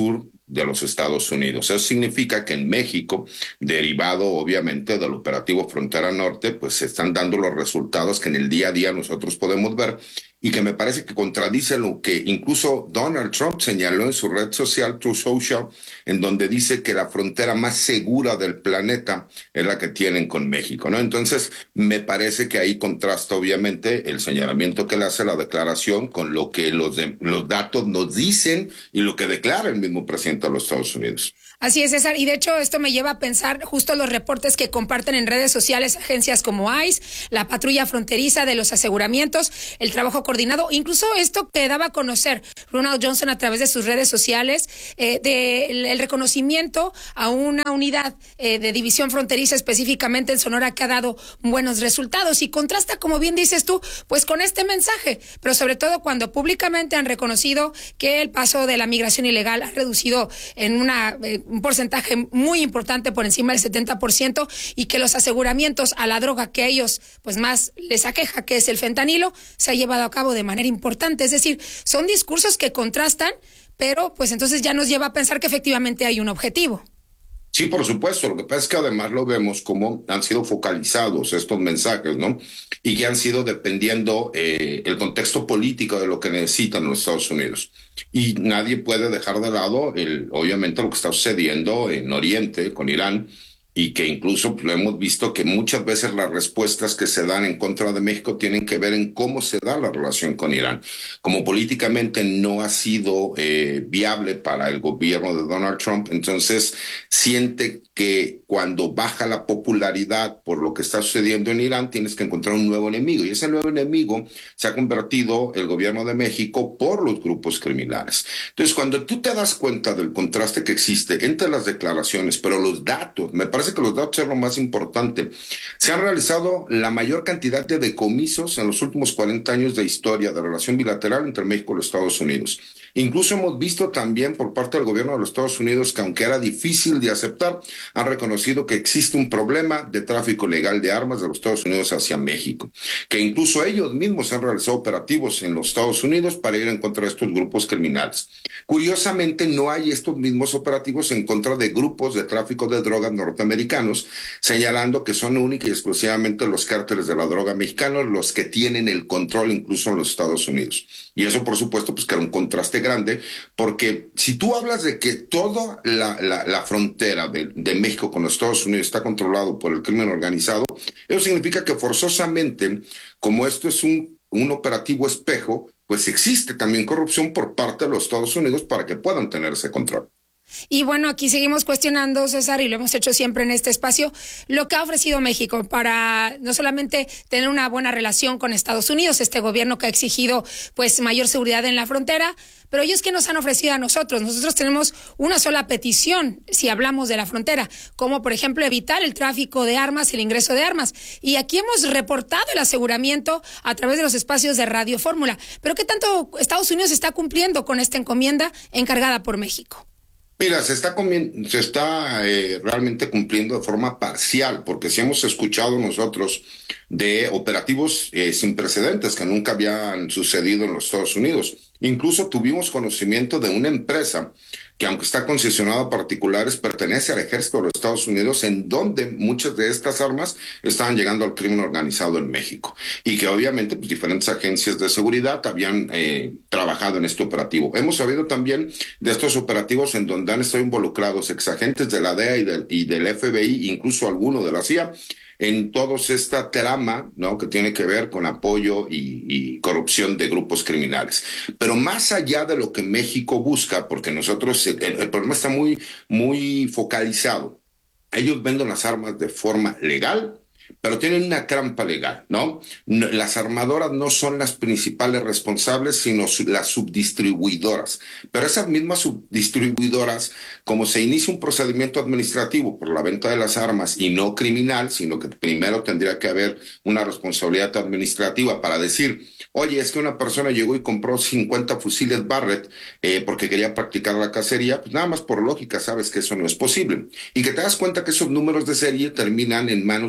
de los Estados Unidos. Eso significa que en México, derivado obviamente del operativo Frontera Norte, pues se están dando los resultados que en el día a día nosotros podemos ver y que me parece que contradice lo que incluso Donald Trump señaló en su red social, Truth Social, en donde dice que la frontera más segura del planeta es la que tienen con México, ¿no? Entonces, me parece que ahí contrasta obviamente el señalamiento que le hace la declaración con lo que los, de, los datos nos dicen y lo que declara el mismo presidente de los Estados Unidos. Así es, César, y de hecho esto me lleva a pensar justo los reportes que comparten en redes sociales agencias como ICE, la patrulla fronteriza de los aseguramientos, el trabajo coordinado, incluso esto que daba a conocer Ronald Johnson a través de sus redes sociales, eh, del el reconocimiento a una unidad eh, de división fronteriza específicamente en Sonora que ha dado buenos resultados y contrasta, como bien dices tú, pues con este mensaje, pero sobre todo cuando públicamente han reconocido que el paso de la migración ilegal ha reducido en una... Eh, un porcentaje muy importante por encima del setenta por ciento y que los aseguramientos a la droga que a ellos pues más les aqueja, que es el fentanilo, se ha llevado a cabo de manera importante. Es decir, son discursos que contrastan, pero pues entonces ya nos lleva a pensar que efectivamente hay un objetivo. Sí, por supuesto. Lo que pasa es que además lo vemos como han sido focalizados estos mensajes, ¿no? Y que han sido dependiendo eh, el contexto político de lo que necesitan los Estados Unidos. Y nadie puede dejar de lado, el, obviamente, lo que está sucediendo en Oriente con Irán, y que incluso lo hemos visto que muchas veces las respuestas que se dan en contra de México tienen que ver en cómo se da la relación con Irán. Como políticamente no ha sido eh, viable para el gobierno de Donald Trump, entonces siente que cuando baja la popularidad por lo que está sucediendo en Irán, tienes que encontrar un nuevo enemigo. Y ese nuevo enemigo se ha convertido el gobierno de México por los grupos criminales. Entonces, cuando tú te das cuenta del contraste que existe entre las declaraciones, pero los datos, me parece que los datos es lo más importante. Se han realizado la mayor cantidad de decomisos en los últimos cuarenta años de historia de relación bilateral entre México y los Estados Unidos. Incluso hemos visto también por parte del gobierno de los Estados Unidos que, aunque era difícil de aceptar, han reconocido que existe un problema de tráfico ilegal de armas de los Estados Unidos hacia México, que incluso ellos mismos han realizado operativos en los Estados Unidos para ir en contra de estos grupos criminales. Curiosamente, no hay estos mismos operativos en contra de grupos de tráfico de drogas norteamericanos, señalando que son única y exclusivamente los cárteles de la droga mexicanos los que tienen el control incluso en los Estados Unidos. Y eso, por supuesto, pues que era un contraste grande, porque si tú hablas de que toda la, la, la frontera de, de México con los Estados Unidos está controlado por el crimen organizado, eso significa que forzosamente, como esto es un, un operativo espejo, pues existe también corrupción por parte de los Estados Unidos para que puedan tener ese control. Y bueno, aquí seguimos cuestionando, César, y lo hemos hecho siempre en este espacio, lo que ha ofrecido México para no solamente tener una buena relación con Estados Unidos, este gobierno que ha exigido pues mayor seguridad en la frontera, pero ellos que nos han ofrecido a nosotros. Nosotros tenemos una sola petición si hablamos de la frontera, como por ejemplo evitar el tráfico de armas, el ingreso de armas. Y aquí hemos reportado el aseguramiento a través de los espacios de Radio Fórmula. Pero ¿qué tanto Estados Unidos está cumpliendo con esta encomienda encargada por México? Mira, se está, se está eh, realmente cumpliendo de forma parcial, porque si hemos escuchado nosotros de operativos eh, sin precedentes que nunca habían sucedido en los Estados Unidos. Incluso tuvimos conocimiento de una empresa que, aunque está concesionada a particulares, pertenece al ejército de los Estados Unidos, en donde muchas de estas armas estaban llegando al crimen organizado en México, y que obviamente pues, diferentes agencias de seguridad habían eh, trabajado en este operativo. Hemos sabido también de estos operativos en donde han estado involucrados exagentes de la D E A y del, y del F B I, incluso alguno de la C I A, en todos esta trama, ¿no?, que tiene que ver con apoyo y, y corrupción de grupos criminales. Pero más allá de lo que México busca, porque nosotros, el, el problema está muy, muy focalizado. Ellos venden las armas de forma legal, pero tienen una trampa legal, ¿no? Las armadoras no son las principales responsables, sino las subdistribuidoras. Pero esas mismas subdistribuidoras, como se inicia un procedimiento administrativo por la venta de las armas y no criminal, sino que primero tendría que haber una responsabilidad administrativa para decir, oye, es que una persona llegó y compró cincuenta fusiles Barrett eh, porque quería practicar la cacería, pues nada más por lógica sabes que eso no es posible. Y que te das cuenta que esos números de serie terminan en manos de grupos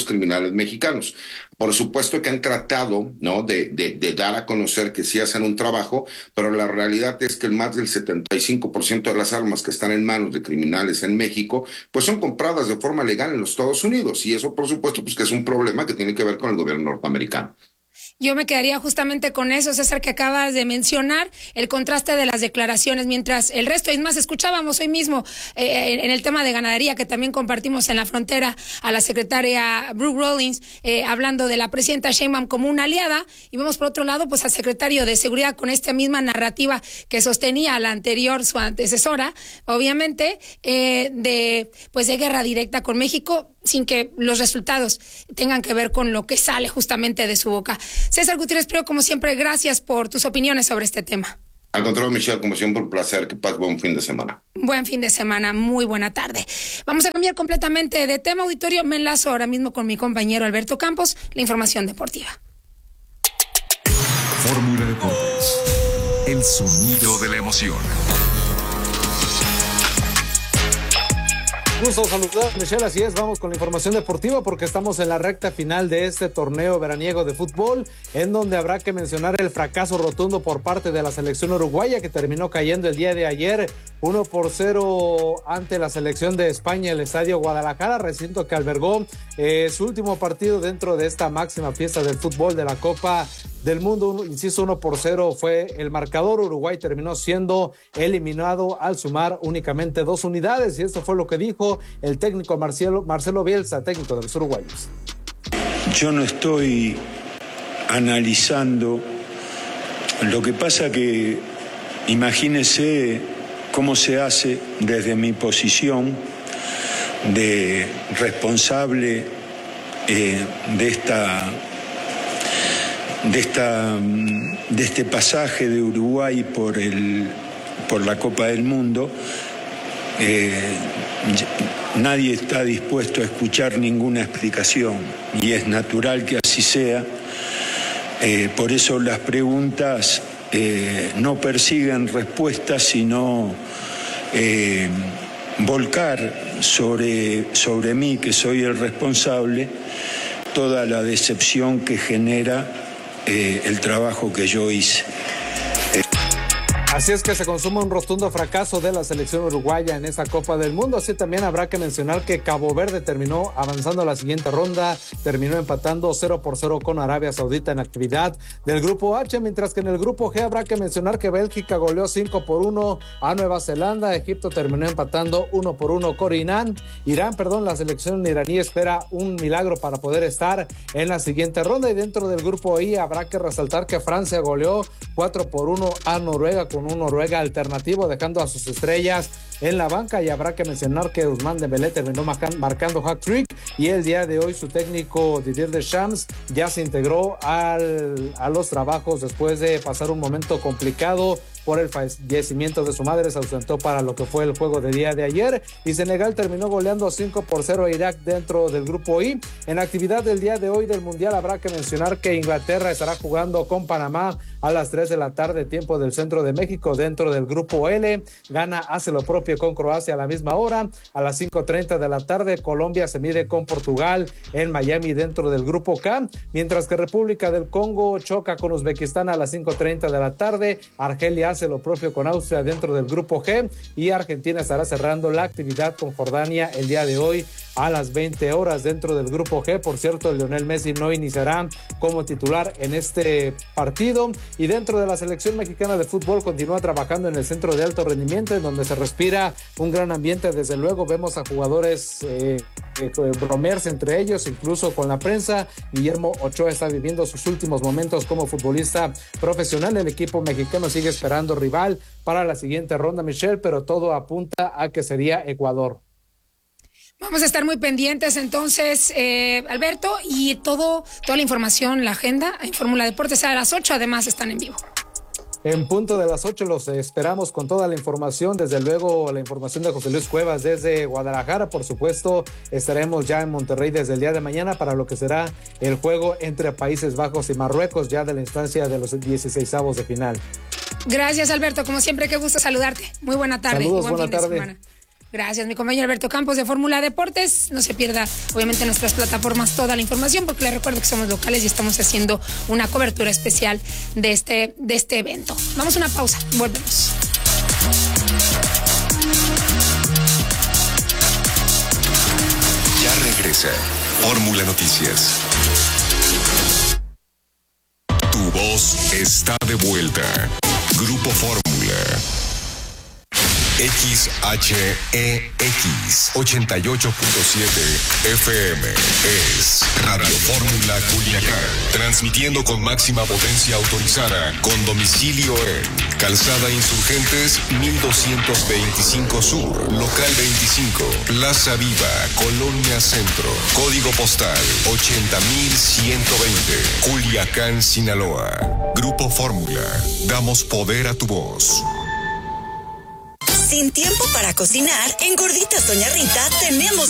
los criminales mexicanos. Por supuesto que han tratado, ¿no?, de, de, de dar a conocer que sí hacen un trabajo, pero la realidad es que el más del setenta y cinco por ciento de las armas que están en manos de criminales en México, pues son compradas de forma legal en los Estados Unidos, y eso, por supuesto, pues que es un problema que tiene que ver con el gobierno norteamericano. Yo me quedaría justamente con eso, César, que acabas de mencionar, el contraste de las declaraciones, mientras el resto, es más, escuchábamos hoy mismo eh, en el tema de ganadería, que también compartimos en la frontera, a la secretaria Brooke Rollins, eh, hablando de la presidenta Sheinbaum como una aliada, y vemos por otro lado, pues al secretario de Seguridad con esta misma narrativa que sostenía la anterior, su antecesora, obviamente, eh, de, pues de guerra directa con México, sin que los resultados tengan que ver con lo que sale justamente de su boca. César Gutiérrez Priego, como siempre, gracias por tus opiniones sobre este tema. Al contrario, Michelle, como siempre, un placer. Que pases buen fin de semana. Buen fin de semana, muy buena tarde. Vamos a cambiar completamente de tema, auditorio. Me enlazo ahora mismo con mi compañero Alberto Campos, la información deportiva. Fórmula Deportes, el sonido de la emoción. Gusto saludar, Michelle, así es, vamos con la información deportiva porque estamos en la recta final de este torneo veraniego de fútbol, en donde habrá que mencionar el fracaso rotundo por parte de la selección uruguaya, que terminó cayendo el día de ayer uno por cero ante la selección de España, el Estadio Guadalajara, recinto que albergó eh, su último partido dentro de esta máxima fiesta del fútbol de la Copa del Mundo. Inciso, uno por cero fue el marcador. Uruguay terminó siendo eliminado al sumar únicamente dos unidades, y esto fue lo que dijo el técnico Marcelo, Marcelo Bielsa, técnico de los uruguayos. Yo no estoy analizando, lo que pasa que imagínese cómo se hace desde mi posición de responsable eh, de esta de esta de este pasaje de Uruguay por el por la Copa del Mundo. Eh, nadie está dispuesto a escuchar ninguna explicación y es natural que así sea. Eh, por eso las preguntas eh, no persiguen respuestas, sino eh, volcar sobre, sobre mí, que soy el responsable, toda la decepción que genera eh, el trabajo que yo hice. Así es que se consuma un rotundo fracaso de la selección uruguaya en esta Copa del Mundo. Así también habrá que mencionar que Cabo Verde terminó avanzando a la siguiente ronda, terminó empatando cero por cero con Arabia Saudita en actividad del Grupo H, mientras que en el Grupo G habrá que mencionar que Bélgica goleó cinco por uno a Nueva Zelanda, Egipto terminó empatando uno por uno con Irán, Irán, perdón, la selección iraní espera un milagro para poder estar en la siguiente ronda, y dentro del Grupo I habrá que resaltar que Francia goleó cuatro por uno a Noruega, con un Noruega alternativo, dejando a sus estrellas en la banca, y habrá que mencionar que Ousmane Dembélé terminó marcando hat-trick, y el día de hoy su técnico Didier Deschamps ya se integró al, a los trabajos después de pasar un momento complicado por el fallecimiento de su madre. Se ausentó para lo que fue el juego de día de ayer, y Senegal terminó goleando cinco por cero a Irak dentro del Grupo I. En actividad del día de hoy del Mundial habrá que mencionar que Inglaterra estará jugando con Panamá a las tres de la tarde, tiempo del centro de México, dentro del Grupo L. Ghana hace lo propio con Croacia a la misma hora. A las cinco treinta de la tarde, Colombia se mide con Portugal en Miami dentro del Grupo K, mientras que República del Congo choca con Uzbekistán a las cinco treinta de la tarde. Argelia hace lo propio con Austria dentro del Grupo G, y Argentina estará cerrando la actividad con Jordania el día de hoy a las veinte horas dentro del Grupo G. Por cierto, Lionel Messi no iniciará como titular en este partido, y dentro de la selección mexicana de fútbol continúa trabajando en el centro de alto rendimiento, en donde se respira un gran ambiente. Desde luego vemos a jugadores eh, eh, bromearse entre ellos, incluso con la prensa. Guillermo Ochoa está viviendo sus últimos momentos como futbolista profesional. El equipo mexicano sigue esperando rival para la siguiente ronda, Michelle, pero todo apunta a que sería Ecuador. Vamos a estar muy pendientes entonces, eh, Alberto, y todo, toda la información, la agenda en Fórmula Deportes a las ocho, además están en vivo. En punto de las ocho los esperamos con toda la información, desde luego la información de José Luis Cuevas desde Guadalajara. Por supuesto, estaremos ya en Monterrey desde el día de mañana para lo que será el juego entre Países Bajos y Marruecos, ya de la instancia de los dieciseisavos de final. Gracias, Alberto, como siempre, qué gusto saludarte. Muy buena tarde. Saludos, buena tarde. Gracias, mi compañero Alberto Campos de Fórmula Deportes. No se pierda, obviamente, en nuestras plataformas toda la información, porque les recuerdo que somos locales y estamos haciendo una cobertura especial de este, de este evento. Vamos a una pausa, volvemos. Ya regresa Fórmula Noticias. Tu voz está de vuelta. Grupo Fórmula. X H E X ochenta y ocho punto siete F M es Radio Fórmula Culiacán, transmitiendo con máxima potencia autorizada, con domicilio en Calzada Insurgentes mil doscientos veinticinco Sur, Local veinticinco, Plaza Viva, Colonia Centro, Código Postal ochenta mil ciento veinte, Culiacán, Sinaloa. Grupo Fórmula, damos poder a tu voz. Sin tiempo para cocinar, en Gorditas Doña Rita tenemos